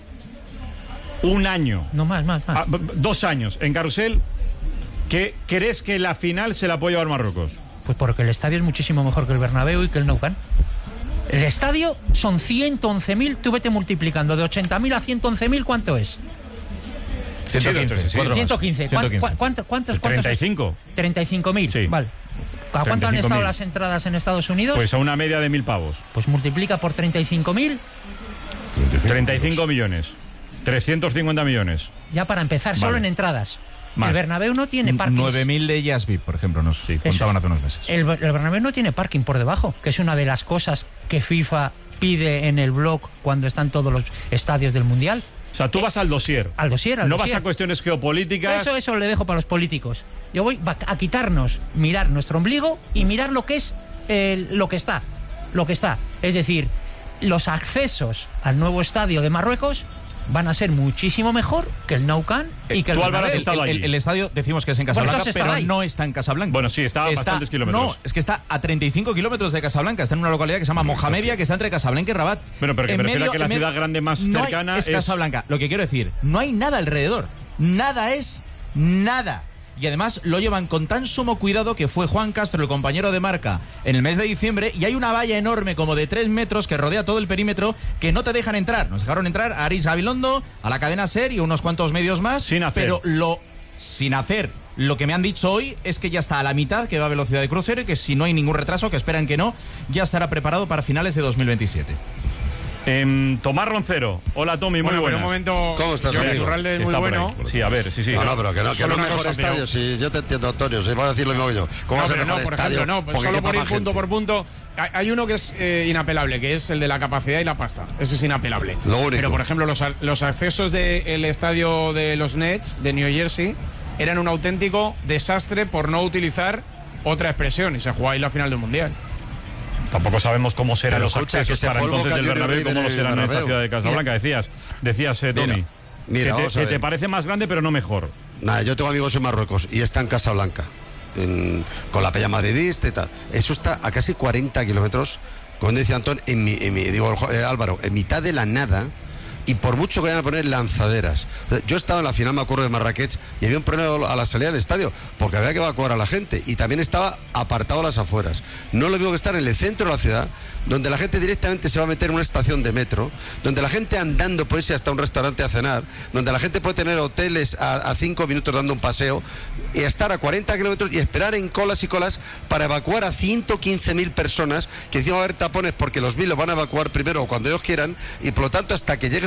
un año, no más, más, más. A, dos años en Carrusel, que crees que la final se la puede llevar Marruecos? Pues porque el estadio es muchísimo mejor que el Bernabéu y que el Nou Camp. El estadio son ciento once mil, tú vete multiplicando de ochenta mil a ciento once mil, ¿cuánto es? ciento quince. ciento quince. ¿Cuántos? ¿Cuántos? treinta y cinco. treinta y cinco mil. Sí. Vale. ¿A cuánto han estado las entradas en Estados Unidos? Pues a una media de mil pavos. Pues multiplica por treinta y cinco mil. treinta y cinco millones. trescientos cincuenta millones. Ya para empezar, vale. Solo en entradas. Más. El Bernabéu no tiene parking. nueve mil de ellas V I P, por ejemplo, nos sí, contaban hace unos meses. El, el Bernabéu no tiene parking por debajo, que es una de las cosas que FIFA pide en el blog cuando están todos los estadios del Mundial. O sea, tú vas al dossier. Al dossier, al No dossier. vas a cuestiones geopolíticas. Eso, eso le dejo para los políticos. Yo voy a quitarnos, mirar nuestro ombligo y mirar lo que es eh, lo que está. Lo que está. Es decir, los accesos al nuevo estadio de Marruecos van a ser muchísimo mejor que el Nou Camp y que el Bernabéu. El, el, el, el estadio decimos que es en Casablanca, bueno, pero ahí. no está en Casablanca. Bueno, sí, está a está, bastantes kilómetros. No, es que está a treinta y cinco kilómetros de Casablanca. Está en una localidad que se llama Mohamedia, que está entre Casablanca y Rabat. Bueno, pero que en me refiero medio, a que la ciudad medio, grande más no cercana hay, es es Casablanca. Lo que quiero decir, no hay nada alrededor. Nada es nada. Y además lo llevan con tan sumo cuidado que fue Juan Castro, el compañero de Marca, en el mes de diciembre, y hay una valla enorme como de tres metros que rodea todo el perímetro que no te dejan entrar. Nos dejaron entrar a Aris Gabilondo, a la cadena SER y unos cuantos medios más. Sin hacer. Pero lo... sin hacer. Lo que me han dicho hoy es que ya está a la mitad, que va a velocidad de crucero y que si no hay ningún retraso, que esperan que no, ya estará preparado para finales de dos mil veintisiete. Eh, Tomás Roncero. Hola, Tommy, muy bueno, buenas. Un momento, ¿cómo estás, Jordi amigo? Iturralde es muy bueno. Sí, a ver, sí, sí. No, no, pero que no, que no es mejor cosa, estadio. pero... Si yo te entiendo, Antonio, si vas a decir lo mismo que yo. ¿Cómo no, va a ser pero mejor no, por estadio? ejemplo, no, Porque solo por ir más punto gente. por punto. Hay uno que es eh, inapelable, que es el de la capacidad y la pasta. Eso es inapelable. Lo único. Pero, por ejemplo, los, los accesos del estadio de los Nets de New Jersey eran un auténtico desastre, por no utilizar otra expresión, y se jugó ahí la final del Mundial. Tampoco sabemos cómo serán Pero los escucha, accesos que se para fue el entonces Boca del Bernabéu y Juniors cómo lo en el serán en esta Bernabéu. ciudad de Casablanca. Mira. Decías, decías eh, Tommy, Mira, mira, que, vamos te, a que ver. te parece más grande pero no mejor. Nada, yo tengo amigos en Marruecos y está en Casablanca, en, con la Peña Madridista y tal. Eso está a casi cuarenta kilómetros, como decía Antón, en mi, en mi, digo eh, Álvaro, en mitad de la nada. Y por mucho que vayan a poner lanzaderas. Yo estaba en la final, me acuerdo, de Marrakech, y había un problema a la salida del estadio, porque había que evacuar a la gente, y también estaba apartado a las afueras. No lo digo que estar en el centro de la ciudad, donde la gente directamente se va a meter en una estación de metro, donde la gente andando puede irse hasta un restaurante a cenar, donde la gente puede tener hoteles a, a cinco minutos dando un paseo, y estar a cuarenta kilómetros y esperar en colas y colas para evacuar a ciento quince mil personas, que encima va a haber tapones porque los mil los van a evacuar primero o cuando ellos quieran, y por lo tanto hasta que llegue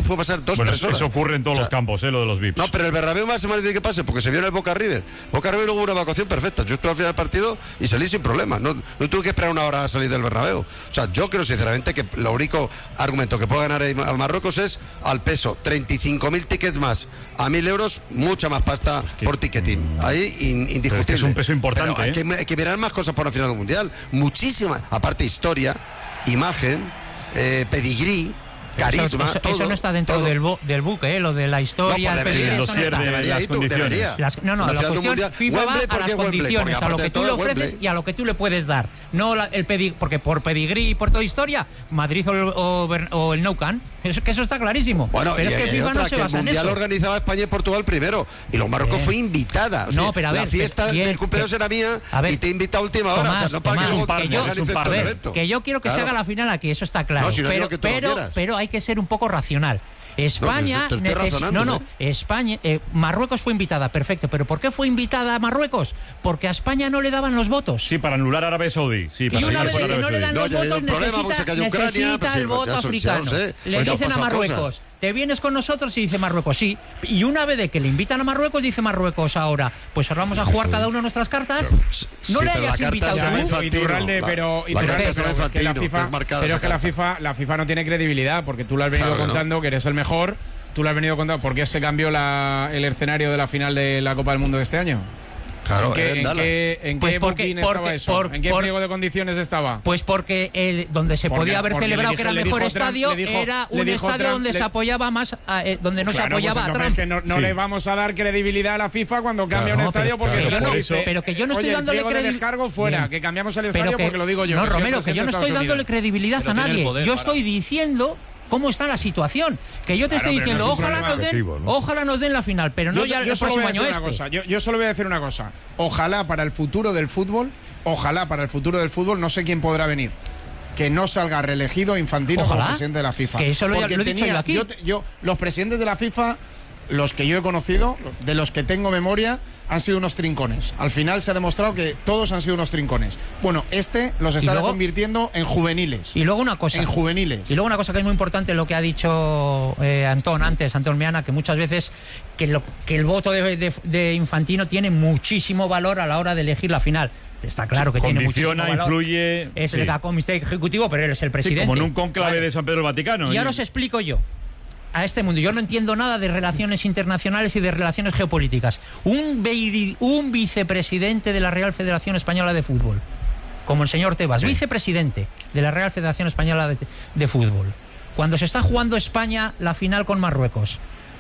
puede pasar dos, bueno, tres horas. Eso ocurre en todos o sea, los campos, ¿eh? Lo de los V I Ps. No, pero el Bernabéu más se me dice que pase, porque se vio en el Boca River. Boca River hubo una evacuación perfecta. Yo estuve al final del partido y salí sin problemas. No, no tuve que esperar una hora a salir del Bernabéu. O sea, yo creo sinceramente que lo único argumento que puede ganar a Marruecos es al peso. treinta y cinco mil tickets más a mil euros, mucha más pasta es que, por ticketing. Ahí in, indiscutible. Es, que es un peso importante. Pero hay, ¿eh? que, hay que mirar más cosas para una final del Mundial. Muchísimas. Aparte, historia, imagen, eh, pedigrí. Carisma, eso, eso, todo, eso no está dentro del, bo, del buque, ¿eh? Lo de la historia, no, pues debería, el dossier, no debería, las tú, condiciones. Las, no, no, la cuestión mundial, FIFA Wembley, va a las condiciones, Wembley, a lo que tú le ofreces Wembley. Y a lo que tú le puedes dar. No la, el pedi, porque por pedigrí y por toda historia, Madrid o, o, o el Nou Camp, eso, que eso está clarísimo. Bueno, pero y, es que y FIFA otra, no se que basa el mundial en eso. Organizaba España y Portugal primero, y los Marruecos eh. fue invitada. O sea, no, pero a ver, la fiesta bien, del cumpleaños era mía ver, y te he invitado a última hora. Tomás, o sea, no para Tomás, que, un par, que yo, organices un todo el evento. Que yo quiero que claro. se haga la final aquí, eso está claro. No, si no pero, que tú pero, pero hay que ser un poco racional. España, no, neces- no, no, España, eh, Marruecos fue invitada, perfecto, pero ¿por qué fue invitada a Marruecos? Porque a España no le daban los votos. Sí, para anular a Arabia Saudí. Sí, para y una vez que no le dan los no, votos, problema, necesita, que Ucrania, necesita sí, el voto ya, africano. Ya sé, le dicen a Marruecos, cosas. ¿Te vienes con nosotros? Y dice Marruecos, sí. Y una vez de que le invitan a Marruecos, dice Marruecos ahora, pues ahora vamos a jugar cada uno nuestras cartas. No sí, le hayas invitado tú. Iturralde, pero que la FIFA, pero es que la FIFA, la FIFA no tiene credibilidad, porque tú lo has venido claro contando, que, no. que eres el mejor. Tú lo has venido contando. ¿Por qué se cambió la, el escenario de la final de la Copa del Mundo de este año? Claro, ¿En qué, en qué, en pues qué porque, estaba porque, eso? Por, ¿En qué por, pliego de condiciones estaba? Pues porque el, donde se porque, podía haber celebrado dijo, que era el mejor estadio dijo, era un estadio Trump, donde le... se apoyaba más, eh, donde no claro, se apoyaba pues a Trump. Que no, no sí. le vamos a dar credibilidad a la FIFA cuando cambia claro, un estadio pero, porque pero, no, dice, pero que yo no estoy oye, dándole credibilidad. descargo fuera, Bien. que cambiamos el estadio que, porque lo digo yo. No, Romero, que yo no estoy dándole credibilidad a nadie. Yo estoy diciendo cómo está la situación. Que yo te claro, estoy diciendo, no ojalá nos den, ¿no? ojalá nos den la final, pero no yo, ya yo el próximo año este. Cosa. Yo, yo solo voy a decir una cosa. Ojalá para el futuro del fútbol, ojalá para el futuro del fútbol, no sé quién podrá venir, que no salga reelegido Infantino ojalá, como presidente de la FIFA. Que eso lo, Porque lo he tenía, dicho yo aquí. Yo, yo, los presidentes de la FIFA, los que yo he conocido, de los que tengo memoria, han sido unos trincones. Al final se ha demostrado que todos han sido unos trincones. Bueno, este los está luego, convirtiendo en juveniles. Y luego una cosa. En juveniles. Y luego una cosa que es muy importante, lo que ha dicho eh, Antón antes, Antón Meana, que muchas veces que, lo, que el voto de, de, de Infantino tiene muchísimo valor a la hora de elegir la final. Está claro que Condiciona, tiene muchísimo valor. influye. Es sí. el comité ejecutivo, pero él es el presidente. Sí, como en un cónclave vale. de San Pedro del Vaticano. Y ahora os explico yo. A este mundo. Yo no entiendo nada de relaciones internacionales y de relaciones geopolíticas. Un, un vicepresidente de la Real Federación Española de Fútbol, como el señor Tebas, sí. vicepresidente de la Real Federación Española de, de Fútbol, cuando se está jugando España la final con Marruecos,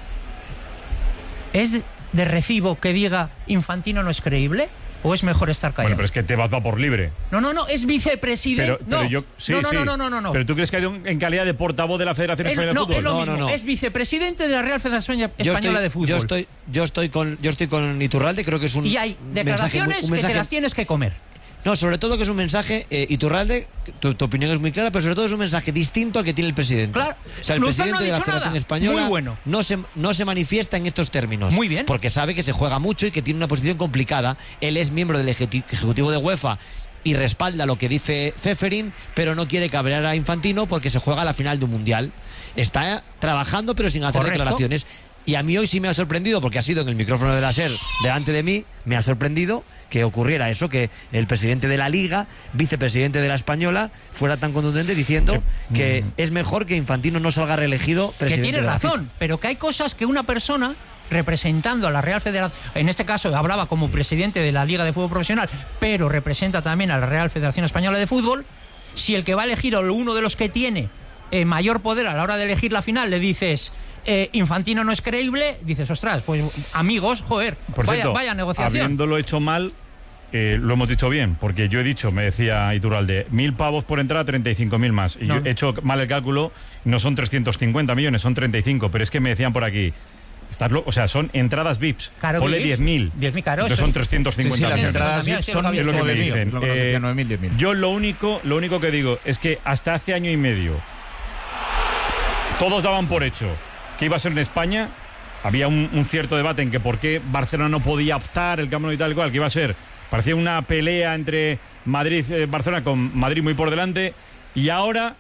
¿es de, de recibo que diga Infantino no es creíble? ¿O es mejor estar callado? Bueno, pero es que Tebas va por libre. No, no, no, es vicepresidente. Pero, pero no, yo, sí, no, no, sí. no, no, no, no, no. Pero tú crees que hay un, en calidad de portavoz de la Federación Española no, de Fútbol. Es lo no, mismo, no, no. Es vicepresidente de la Real Federación Española estoy, de Fútbol. Yo estoy, yo estoy con, yo estoy con Iturralde, creo que es un. Y hay declaraciones mensaje, un mensaje, que te las tienes que comer. No, sobre todo que es un mensaje, eh, Iturralde, tu, tu opinión es muy clara, pero sobre todo es un mensaje distinto al que tiene el presidente. Claro. O sea, el Luzán presidente no ha de la dicho Federación nada. Española Muy bueno. no, se, no se manifiesta en estos términos. Muy bien. Porque sabe que se juega mucho y que tiene una posición complicada. Él es miembro del Ejecutivo de UEFA y respalda lo que dice Ceferin, pero no quiere cabrear a Infantino porque se juega la final de un mundial. Está trabajando pero sin hacer Correcto. declaraciones. Y a mí hoy sí me ha sorprendido, porque ha sido en el micrófono de la SER delante de mí, me ha sorprendido que ocurriera eso, que el presidente de la Liga, vicepresidente de la Española, fuera tan contundente diciendo que mm. es mejor que Infantino no salga reelegido presidente. Que tiene de la razón, FIFA. pero que hay cosas que una persona representando a la Real Federación, en este caso hablaba como presidente de la Liga de Fútbol Profesional, pero representa también a la Real Federación Española de Fútbol, si el que va a elegir o uno de los que tiene eh, mayor poder a la hora de elegir la final le dices eh, Infantino no es creíble, dices, ostras, pues amigos, joder, Por vaya, cierto, vaya negociación. Habiéndolo hecho mal, eh, lo hemos dicho bien, porque yo he dicho, me decía Iturralde, mil pavos por entrada, treinta y cinco mil más. Y no. yo he hecho mal el cálculo, no son trescientos cincuenta millones, son treinta y cinco, pero es que me decían por aquí, Estarlo, o sea, son entradas V I Ps. Claro, ponle diez mil. diez mil, claro. Entonces son trescientos cincuenta. Sí, sí, las entradas V I P son es lo que me dicen. Eh, nueve mil, diez mil. Yo lo único, lo único que digo es que hasta hace año y medio todos daban por hecho que iba a ser en España. Había un, un cierto debate en que por qué Barcelona no podía optar el Camp Nou y tal y cual, que iba a ser, parecía una pelea entre Madrid y eh, Barcelona, con Madrid muy por delante, y ahora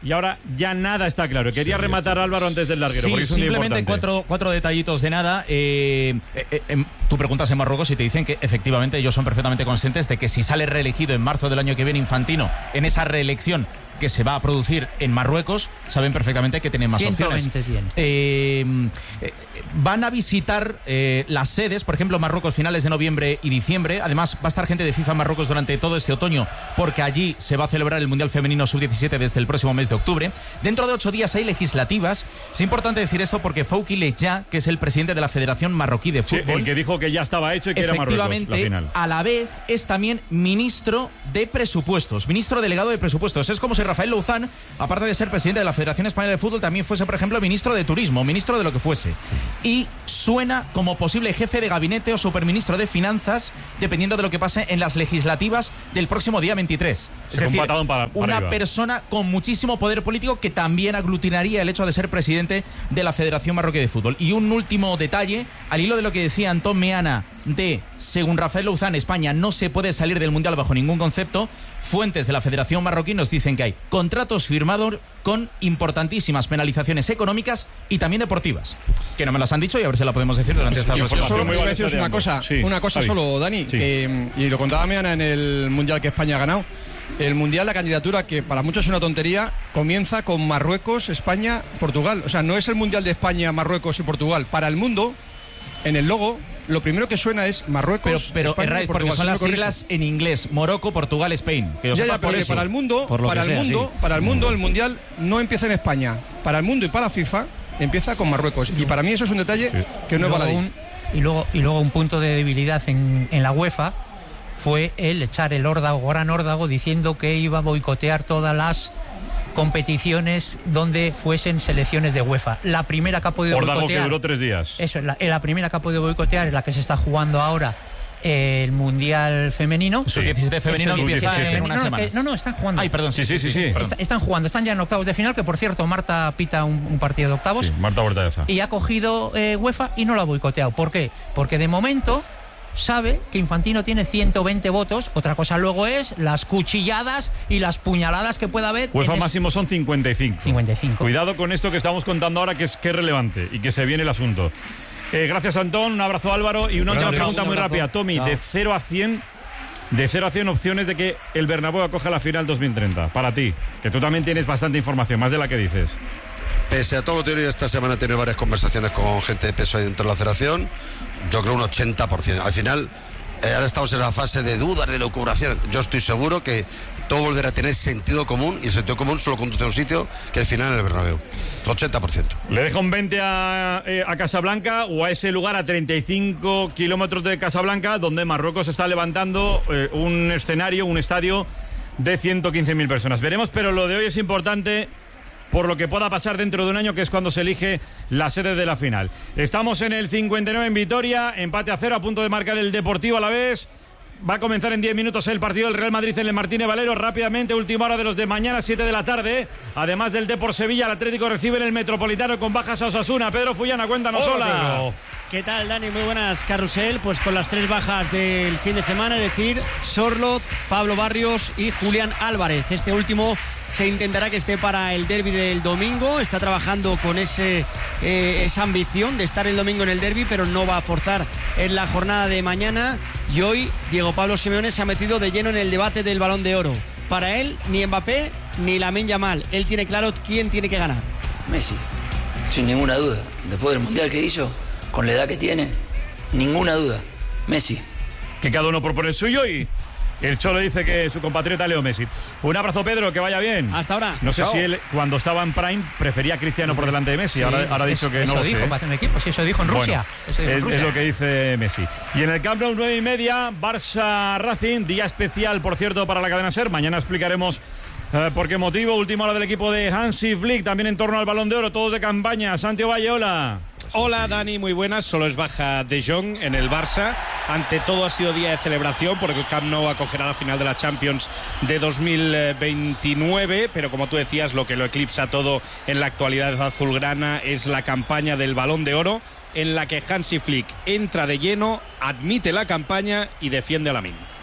y ahora ya nada está claro. Quería rematar Álvaro antes del larguero, Sí, porque es un día simplemente importante. cuatro, cuatro detallitos de nada. Eh, eh, eh, tú preguntas en Marruecos y te dicen que efectivamente ellos son perfectamente conscientes de que si sale reelegido en marzo del año que viene Infantino en esa reelección que se va a producir en Marruecos, saben perfectamente que tienen más ciento opciones. veinte tiene. Eh, eh, van a visitar eh, las sedes, por ejemplo, Marruecos finales de noviembre y diciembre. Además, va a estar gente de FIFA en Marruecos durante todo este otoño, porque allí se va a celebrar el Mundial Femenino sub diecisiete desde el próximo mes de octubre. Dentro de ocho días hay legislativas. Es importante decir esto porque Fouki Leja, que es el presidente de la Federación Marroquí de Sí, Fútbol, el que dijo que ya estaba hecho y que era Marruecos la efectivamente, final. a la vez es también ministro de presupuestos, ministro delegado de presupuestos. Es como si Rafael Louzán, aparte de ser presidente de la Federación Española de Fútbol, también fuese, por ejemplo, ministro de turismo, ministro de lo que fuese. Y suena como posible jefe de gabinete o superministro de finanzas, dependiendo de lo que pase en las legislativas del próximo día veintitrés. Es Es un decir, patadón para- para una arriba. persona con muchísimo poder político que también aglutinaría el hecho de ser presidente de la Federación Marroquí de Fútbol. Y un último detalle, al hilo de lo que decía Antón Meana de, según Rafael Louzán, España no se puede salir del Mundial bajo ningún concepto, fuentes de la Federación Marroquí nos dicen que hay contratos firmados con importantísimas penalizaciones económicas y también deportivas, que no me las han dicho y a ver si la podemos decir durante esta Yo transmisión. solo voy a deciros una cosa, una cosa solo, Dani, Sí. que, y lo contaba Meana en el Mundial que España ha ganado. El Mundial, la candidatura, que para muchos es una tontería, comienza con Marruecos, España, Portugal. O sea, no es el Mundial de España, Marruecos y Portugal. Para el mundo, en el logo, lo primero que suena es Marruecos, Pero, pero España y erráis, porque Portugal. son Si las me corrijo. siglas en inglés: Morocco, Portugal, Spain. Que yo Ya, sepa ya, pero por que eso. para el mundo, Por lo para que el sea, mundo, sí. para el mundo, el mundial no empieza en España. Para el mundo y para FIFA empieza con Marruecos. Y para mí eso es un detalle que no Y es luego baladí. un- y luego y luego un punto de debilidad en, en la UEFA fue el echar el órdago, gran órdago, diciendo que iba a boicotear todas las competiciones donde fuesen selecciones de UEFA. La primera que ha podido Órdago que boicotear, duró tres días. eso, la, la primera que ha podido boicotear es la que se está jugando ahora, eh, el Mundial Femenino. Sub diecisiete femenino Eso, empieza sub diecisiete en unas no, no, que- semanas. no, no, están jugando. Ay, perdón, sí, sí, sí, sí, Está- perdón. están jugando, están ya en octavos de final, que por cierto, Marta pita un, un partido de octavos. Sí, Marta Huerta Y ha cogido eh, UEFA y no lo ha boicoteado. ¿Por qué? Porque de momento sabe que Infantino tiene ciento veinte votos. Otra cosa luego es las cuchilladas y las puñaladas que pueda haber. UEFA en es- máximo son cincuenta y cinco. cincuenta y cinco. Cuidado con esto que estamos contando ahora, que es, que es relevante y que se viene el asunto. Eh, gracias, Antón. Un abrazo, Álvaro. Y una última Gracias. pregunta Un muy abrazo. rápida. Tommy, Chao. de cero a cien, de cero a cien opciones de que el Bernabéu acoja la final dos mil treinta. Para ti, que tú también tienes bastante información, más de la que dices. Pese a todo lo teórico, esta semana he tenido varias conversaciones con gente de peso ahí dentro de la federación. Yo creo un ochenta por ciento. Al final, eh, ahora estamos en la fase de dudas, de lucubraciones. Yo estoy seguro que todo volverá a tener sentido común, y el sentido común solo conduce a un sitio, que es el final en el Bernabéu. ochenta por ciento. ¿Le dejo un veinte a, eh, a Casablanca o a ese lugar a treinta y cinco kilómetros de Casablanca, donde Marruecos está levantando eh, un escenario, un estadio de ciento quince mil personas? Veremos, pero lo de hoy es importante por lo que pueda pasar dentro de un año, que es cuando se elige la sede de la final. Estamos en el cincuenta y nueve en Vitoria, empate a cero, a punto de marcar el Deportivo a la vez. Va a comenzar en diez minutos el partido del Real Madrid en el Martínez Valero. Rápidamente, última hora de los de mañana, siete de la tarde. Además del Depor Sevilla, el Atlético recibe en el Metropolitano con bajas a Osasuna. Pedro Fullana, cuéntanos, Hola, hola. Pedro. ¿Qué tal, Dani? Muy buenas, Carrusel. Pues con las tres bajas del fin de semana, es decir, Sorloz, Pablo Barrios y Julián Álvarez. Este último se intentará que esté para el derbi del domingo. Está trabajando con ese, eh, esa ambición de estar el domingo en el derbi, pero no va a forzar en la jornada de mañana. Y hoy Diego Pablo Simeone se ha metido de lleno en el debate del Balón de Oro. Para él, ni Mbappé ni Lamine Yamal. Él tiene claro quién tiene que ganar. Messi, sin ninguna duda. Después del Mundial que hizo, con la edad que tiene, ninguna duda. Messi. Que cada uno propone el suyo y el Cholo dice que su compatriota Leo Messi. Un abrazo, Pedro, que vaya bien. Hasta ahora. No sé Chao. si él, cuando estaba en Prime, prefería a Cristiano por delante de Messi. Sí, ahora, ahora ha dicho que eso no lo dijo sé. para hacer un equipo, sí, eso dijo en Bueno, Rusia. Eso dijo en es, Rusia. es lo que dice Messi. Y en el Camp Nou, nueve y media, Barça Racing, día especial, por cierto, para la cadena SER. Mañana explicaremos eh, por qué motivo. Última hora del equipo de Hansi Flick, también en torno al Balón de Oro, todos de campaña. Santiago Valle, hola. Hola Dani, muy buenas. Solo es baja De Jong en el Barça. Ante todo ha sido día de celebración porque el Camp Nou acogerá la final de la Champions de dos mil veintinueve, pero como tú decías, lo que lo eclipsa todo en la actualidad azulgrana es la campaña del Balón de Oro, en la que Hansi Flick entra de lleno, admite la campaña y defiende a Lamine.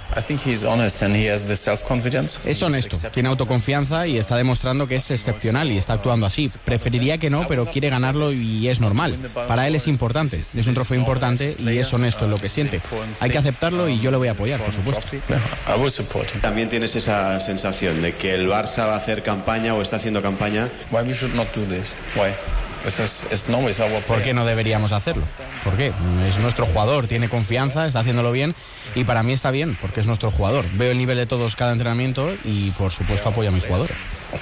Es honesto, tiene autoconfianza y está demostrando que es excepcional y está actuando así. Preferiría que no, pero quiere ganarlo y es normal. Para él es importante, es un trofeo importante y es honesto en lo que siente. Hay que aceptarlo y yo le voy a apoyar, por supuesto. También tienes esa sensación de que el Barça va a hacer campaña o está haciendo campaña. ¿Por qué no deberíamos hacerlo? ¿Por qué? Es nuestro jugador, tiene confianza, está haciéndolo bien y para mí está bien, porque es nuestro jugador. Veo el nivel de todos cada entrenamiento y por supuesto apoyo a mis jugadores.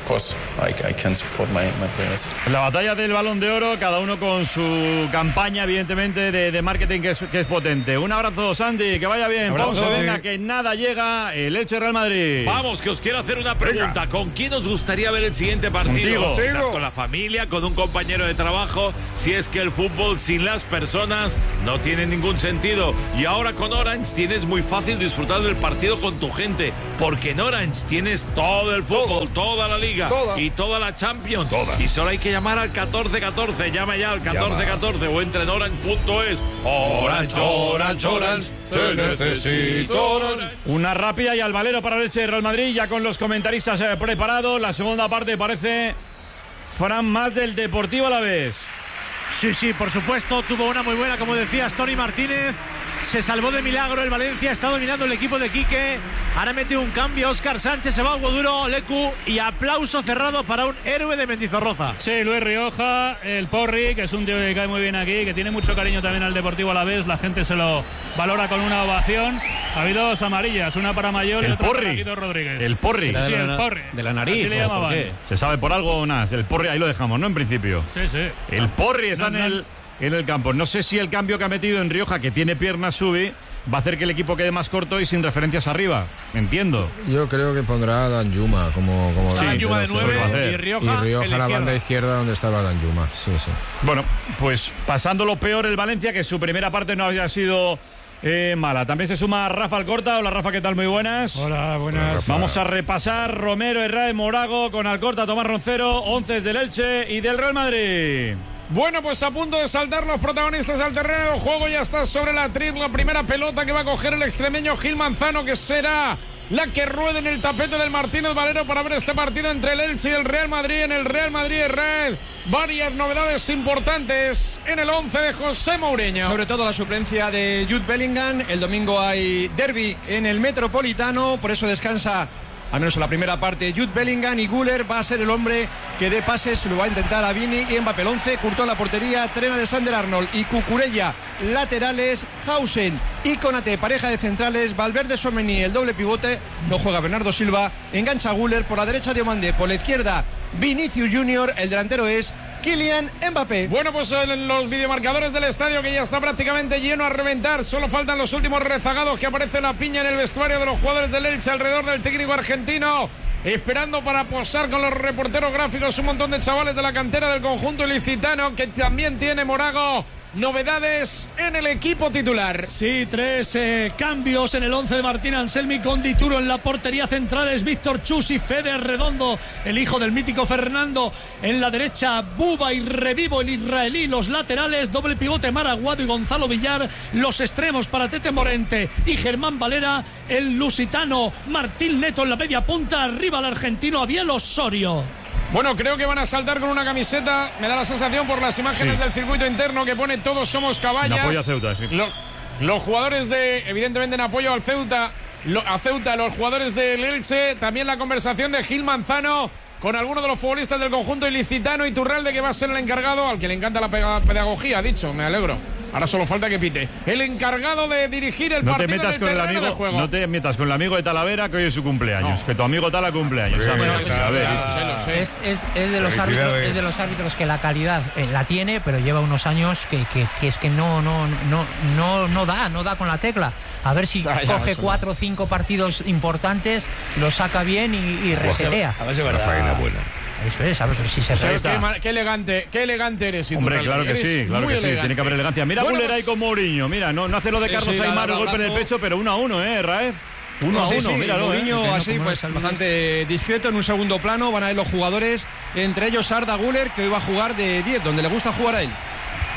La batalla del Balón de Oro, cada uno con su campaña, evidentemente, de, de marketing que es, que es potente. Un abrazo, Santi, que vaya bien. Abrazo, Ponce, venga, que nada llega el Elche Real Madrid. Vamos, que os quiero hacer una pregunta. Venga. ¿Con quién os gustaría ver el siguiente partido? Contigo. ¿Estás con la familia, con un compañero de trabajo? Si es que el fútbol sin las personas no tiene ningún sentido. Y ahora con Orange tienes muy fácil disfrutar del partido con tu gente, porque en Orange tienes todo el fútbol, todo. toda la Liga toda. y toda la Champions. Toda. Y solo hay que llamar al catorce catorce. Llama ya al catorce catorce o entre en orange punto es. Orange, Orange, Orange, te necesito Orange. Una rápida y al valero para el Elche de Real Madrid, ya con los comentaristas eh, preparados. La segunda parte parece, Fran, más del Deportivo a la vez. Sí, sí, por supuesto, tuvo una muy buena, como decías, Tony Martínez. Se salvó de milagro el Valencia, está dominando el equipo de Quique. Ahora mete un cambio Óscar Sánchez, se va a Duro, Lecu, y aplauso cerrado para un héroe de Mendizorroza. Sí, Luis Rioja, el Porri, que es un tío que cae muy bien aquí, que tiene mucho cariño también al Deportivo a la vez. La gente se lo valora con una ovación. Ha habido dos amarillas, una para Mayor y el otra Porri. para Guido Rodríguez. El Porri. Sí, sí, de la, el Porri. De la nariz. Así le llamaban. ¿Por qué? ¿Se sabe por algo o nada? El Porri, ahí lo dejamos, ¿no? En principio. Sí, sí. El Porri está no, en, no. el, en el campo. No sé si el cambio que ha metido en Rioja, que tiene piernas, sube, va a hacer que el equipo quede más corto y sin referencias arriba. Entiendo. Yo creo que pondrá a Danjuma como, como sí, Danjuma de nueve y Rioja, y Rioja a la banda izquierda donde estaba Danjuma. Sí, sí. Bueno, pues pasando lo peor el Valencia, que su primera parte no había sido eh, mala. También se suma Rafa Alcorta. Hola Rafa, ¿qué tal? Muy buenas. Hola, buenas. Vamos a repasar Romero, Herrera, Morago, con Alcorta, Tomás Roncero, once del Elche y del Real Madrid. Bueno, pues a punto de saltar los protagonistas al terreno de juego. Ya está sobre la triple primera pelota que va a coger el extremeño Gil Manzano, que será la que ruede en el tapete del Martínez Valero para ver este partido entre el Elche y el Real Madrid. En el Real Madrid Red, varias novedades importantes en el once de José Mourinho. Sobre todo la suplencia de Jude Bellingham. El domingo hay derbi en el Metropolitano, por eso descansa al menos en la primera parte Jude Bellingham, y Güler va a ser el hombre que dé pases, lo va a intentar a Vini y Mbappé. El once, Courtois en la portería, Trent Alexander-Arnold y Cucurella laterales, Hausen y Konate pareja de centrales, Valverde, Tchouaméni el doble pivote, no juega Bernardo Silva, engancha Güler por la derecha, Diomande por la izquierda, Vinicius Junior, el delantero es Kylian Mbappé. Bueno, pues en los videomarcadores del estadio, que ya está prácticamente lleno a reventar, solo faltan los últimos rezagados, que aparece la piña en el vestuario de los jugadores del Elche alrededor del técnico argentino, esperando para posar con los reporteros gráficos un montón de chavales de la cantera del conjunto ilicitano, que también tiene Morago novedades en el equipo titular. Sí, tres eh, cambios en el once de Martín Anselmi, con Dituro en la portería, centrales Víctor Chus y Fede Redondo, el hijo del mítico Fernando, en la derecha Buba y Revivo, el israelí, los laterales, doble pivote Maraguado y Gonzalo Villar, los extremos para Tete Morente y Germán Valera, el lusitano Martín Neto en la media punta, arriba el argentino Abiel Osorio. Bueno, creo que van a saltar con una camiseta, me da la sensación por las imágenes sí. del circuito interno, que pone Todos somos caballas. En apoyo a Ceuta, sí. Los, los jugadores de, evidentemente en apoyo al Ceuta, lo, a Ceuta, los jugadores del Elche, también la conversación de Gil Manzano con algunos de los futbolistas del conjunto ilicitano, y Turralde, que va a ser el encargado, al que le encanta la pedagogía, ha dicho, me alegro. Ahora solo falta que pite. El encargado de dirigir el no partido te metas en el con el amigo, amigo, de juego. No te metas con el amigo de Talavera, que hoy es su cumpleaños. No. Que tu amigo Tala cumpleaños. Bueno, bueno, a ver, lo sé, lo sé. Es, es, es, de los árbitros, es de los árbitros que la calidad eh, la tiene, pero lleva unos años que, que, que es que no, no, no, no, no da, no da con la tecla. A ver si ah, ya, coge cuatro o cinco partidos importantes, los saca bien y, y resetea. A ver si es verdad. Faena buena. Eso es, a ver si se sabe. Qué, qué elegante, qué elegante eres. Hombre, claro que sí, claro que sí, tiene que haber elegancia. Mira bueno, Güler ahí con Mourinho, mira, no, no hace lo de Carlos sí, sí, Aymar, el golpe en el pecho, pero uno a uno, eh, Raed. Uno sí, a uno, sí, míralo. Mourinho eh. así, pues bastante discreto en un segundo plano, van a ir los jugadores, entre ellos Arda Güler, que hoy va a jugar de diez, donde le gusta jugar a él.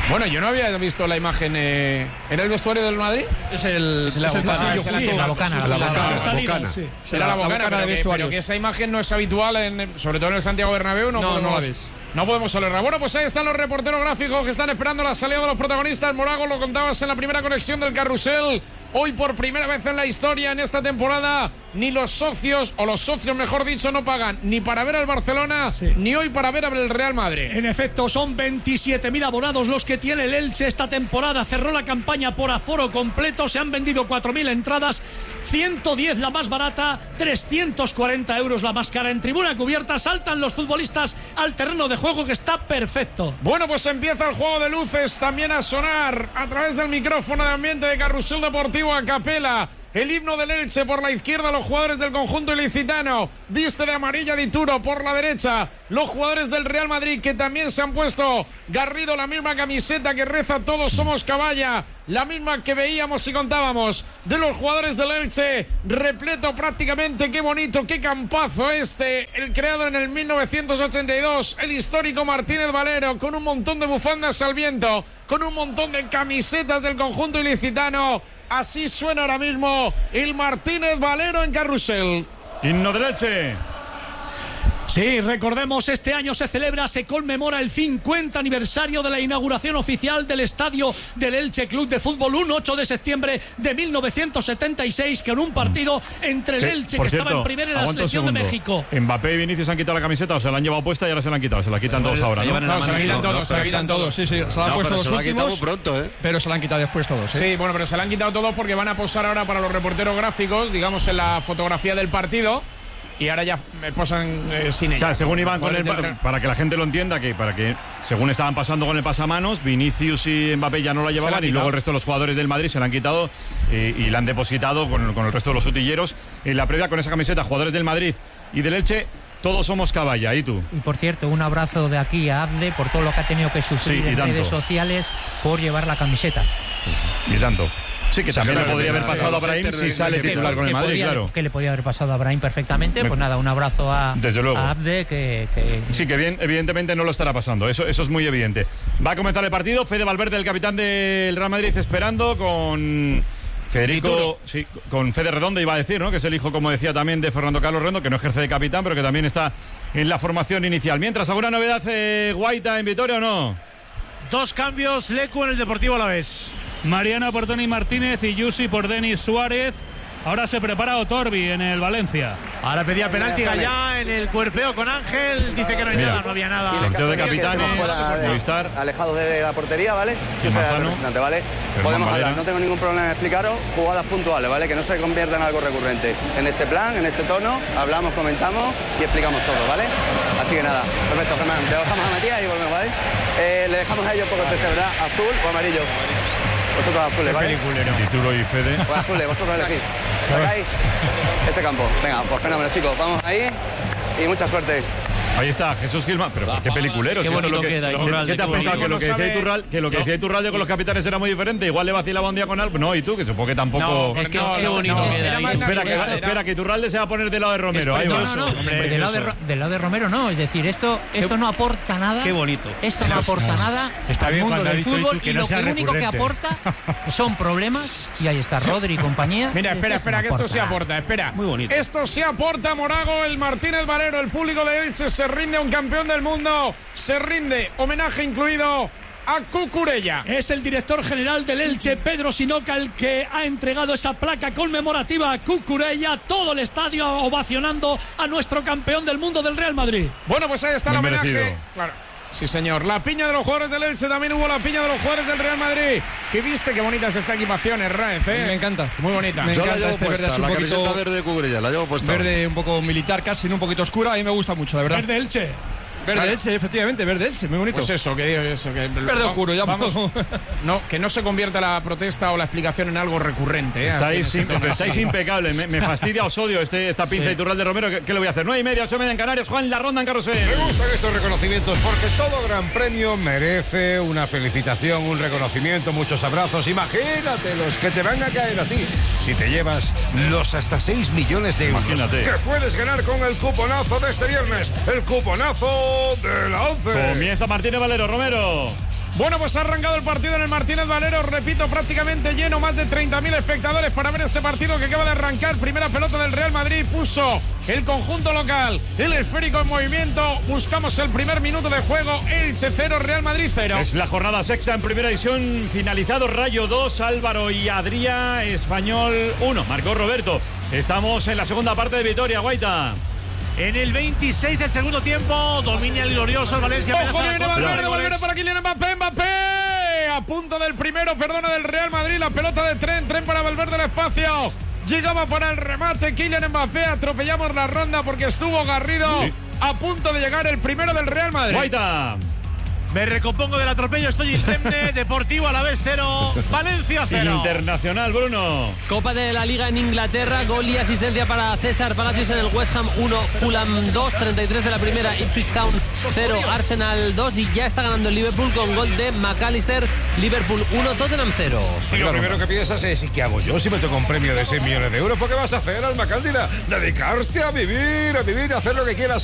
Bueno, yo no había visto la imagen. Eh, ¿Era el vestuario del Madrid? Es el, es el, es el pasillo, sí, justo. la bocana. La bocana. La bocana. Sí. Era la La bocana, bocana de pero, que, vestuarios. pero que esa imagen no es habitual, en, sobre todo en el Santiago Bernabéu. No, No, podemos, no la ves. No podemos hablarla. Bueno, pues ahí están los reporteros gráficos que están esperando la salida de los protagonistas. Morago, lo contabas en la primera conexión del carrusel. Hoy por primera vez en la historia, en esta temporada, ni los socios, o los socios mejor dicho, no pagan ni para ver al Barcelona, sí. ni hoy para ver al Real Madrid. En efecto, son veintisiete mil abonados los que tiene el Elche esta temporada. Cerró la campaña por aforo completo, se han vendido cuatro mil entradas, ciento diez la más barata, trescientos cuarenta euros la más cara. En tribuna cubierta saltan los futbolistas al terreno de juego, que está perfecto. Bueno, pues empieza el juego de luces también a sonar a través del micrófono de ambiente de Carrusel Deportivo a capela. El himno del Elche por la izquierda, los jugadores del conjunto ilicitano. Viste de amarilla Dituro por la derecha. Los jugadores del Real Madrid, que también se han puesto Garrido la misma camiseta que reza Todos somos caballa, la misma que veíamos y contábamos de los jugadores del Elche. Repleto prácticamente, qué bonito, qué campazo este, el creado en el mil novecientos ochenta y dos, el histórico Martínez Valero, con un montón de bufandas al viento, con un montón de camisetas del conjunto ilicitano. Así suena ahora mismo el Martínez Valero en Carrusel. Himno del Elche. Sí, recordemos, este año se celebra, se conmemora el cincuenta aniversario de la inauguración oficial del estadio del Elche Club de Fútbol, un ocho de septiembre de mil novecientos setenta y seis, con un partido entre el Sí, Elche, por que cierto, estaba en primera, y la aguanta un selección de segundo. México. Mbappé y Vinicius han quitado la camiseta, o se la han llevado puesta y ahora se la han quitado. Se la quitan todos ahora, ¿no? No, se la quitan todos, se la quitan todos. Sí, sí, se la han puesto los últimos. pronto, ¿eh? Pero se la han quitado después todos, ¿eh? Sí, bueno, pero se la han quitado todos porque van a posar ahora para los reporteros gráficos, digamos, en la fotografía del partido. Y ahora ya me posan eh, sin ella. O sea, según iban con el, Jugadores del- para que la gente lo entienda, que para que según estaban pasando con el pasamanos, Vinicius y Mbappé ya no la Se la llevaban han y quitado. luego el resto de los jugadores del Madrid se la han quitado eh, y la han depositado con, con el resto de los utilleros. En la previa con esa camiseta, jugadores del Madrid y del Elche, todos somos caballa. ¿Y tú? Y por cierto, un abrazo de aquí a Abde por todo lo que ha tenido que sufrir Sí, y en tanto. redes sociales por llevar la camiseta. Y tanto. Sí, que también le Claro, podría haber claro, pasado a claro, Brahim que- si sale que- titular con que el Madrid, podría- claro. Que le podía haber pasado a Brahim perfectamente. Me- Pues nada, un abrazo a, Desde luego. a Abde, que, que Sí, que bien, evidentemente no lo estará pasando, eso, eso es muy evidente. Va a comenzar el partido, Fede Valverde, el capitán del Real Madrid, esperando con Federico, sí, con Fede Redondo, iba a decir, ¿no? Que es el hijo, como decía también, de Fernando Carlos Redondo, que no ejerce de capitán, pero que también está en la formación inicial. Mientras, ¿alguna novedad, eh, Guaita, en Vitoria o no? Dos cambios, Lecu en el Deportivo Alavés. Mariano por Toni Martínez y Yusi por Denis Suárez. Ahora se prepara Otorbi en el Valencia. Ahora pedía penalti Gallá en el cuerpeo con Ángel. Dice que no hay Mira, nada, no había nada. sorteo de capitanes, Movistar. Alejado de la portería, ¿vale? Yo soy el Manzano. representante, ¿vale? Germán Podemos Valera. hablar, no tengo ningún problema en explicaros jugadas puntuales, ¿vale? Que no se conviertan en algo recurrente. En este plan, en este tono, hablamos, comentamos y explicamos todo, ¿vale? Así que nada, perfecto, Germán. Te dejamos a Matías y volvemos, ¿vale? Eh, le dejamos a ellos porque usted se verá azul o amarillo. Vosotros azules, ¿vale? Titulo y Fede. Pues azules, vosotros elegís. Sacáis ese campo. Venga, pues fenómeno, chicos. Vamos ahí y mucha suerte. Ahí está Jesús Gilman, pero qué peliculero. Qué si esto es lo bonito que, queda, lo- Iturralde, ¿Qué te has qué pensado? bonito. Que lo que No decía sabe- Iturralde, que lo que No. decía Iturralde con los capitanes era muy diferente. Igual le vacilaba un día con algo. No, y tú, que supongo que tampoco. No, es que- No, qué no, bonito no. queda ahí. Espera, que, Era- espera, que Iturralde se va a poner del lado de Romero. Ahí va. No, no, no, Hombre, del, lado de, eso. Ro- del lado de Romero no, es decir, esto, esto no aporta nada. Qué bonito. Esto no aporta nada Está al bien mundo cuando ha del dicho fútbol Itu que y no lo, sea que- lo único que recurrente. aporta son problemas y ahí está Rodri y compañía. Mira, espera, espera, no que esto aporta sí nada. aporta, espera. Muy bonito. Esto sí aporta, Morago, el Martínez Valero, el público de Elche se rinde a un campeón del mundo, se rinde, homenaje incluido a Cucurella. Es el director general del Elche, Pedro Sinoca, el que ha entregado esa placa conmemorativa a Cucurella, todo el estadio ovacionando a nuestro campeón del mundo del Real Madrid. Bueno, pues ahí está el Muy homenaje. merecido. Claro. Sí, señor. La piña de los jugadores del Elche, también hubo la piña de los jugadores del Real Madrid. Que viste qué bonita es esta equipación, Raez, ¿eh? Me encanta. Muy bonita. Me Yo la encanta llevo este puesta, verde así la un poquito camiseta verde de Cucurella, la llevo puesta. verde un poco militar casi, ¿no? Un poquito oscura. A mí me gusta mucho, la verdad. Verde Elche. Verde Vale. Elche, efectivamente, verde Elche, muy bonito. Pues eso, que digo eso. Que Verde oscuro, ya vamos. No, que no se convierta la protesta o la explicación en algo recurrente. ¿eh? Estáis, Así, en ese impe- tono. estáis impecables. Me, me fastidia, os odio este, esta pinza Sí. de Iturralde Romero. ¿Qué, qué le voy a hacer? nueve y media, ocho y media en Canarias. Juan, la ronda en Carrusel. Me gustan estos reconocimientos porque todo gran premio merece una felicitación, un reconocimiento, muchos abrazos. Imagínate los que te van a caer a ti si te llevas los hasta seis millones de euros Imagínate. que puedes ganar con el cuponazo de este viernes, el cuponazo de la once. Comienza Martínez Valero, Romero. Bueno, pues ha arrancado el partido en el Martínez Valero, repito, prácticamente lleno, más de treinta mil espectadores para ver este partido que acaba de arrancar. Primera pelota del Real Madrid, puso el conjunto local, el esférico en movimiento. Buscamos el primer minuto de juego, Elche cero, Real Madrid cero. Es la jornada sexta en primera división, finalizado Rayo dos, Álvaro y Adrià, Español uno. Marcó Roberto. Estamos en la segunda parte de Vitoria, Guaita. En el veintiséis del segundo tiempo, domina el glorioso el Valencia. ¡Ojo, viene Valverde, Valverde para Kylian Mbappé, Mbappé! A punto del primero, perdona, del Real Madrid, la pelota de tren, tren para Valverde, el espacio. Llegaba para el remate Kylian Mbappé, atropellamos la ronda porque estuvo Garrido. Sí. A punto de llegar el primero del Real Madrid. Guaita. Me recompongo del atropello, estoy indemne. Deportivo Alavés cero, Valencia cero. Internacional, Bruno. Copa de la Liga en Inglaterra, gol y asistencia para César Palacios en el West Ham uno, Fulham dos, treinta y tres de la primera, Ipswich Town cero, Arsenal dos y ya está ganando el Liverpool con gol de McAllister. Liverpool uno, Tottenham cero. Y lo primero que piensas es, ¿y qué hago yo si me toco un premio de seis millones de euros? ¿Por qué vas a hacer, Alma Cándida? Dedicarte a vivir, a vivir, a hacer lo que quieras.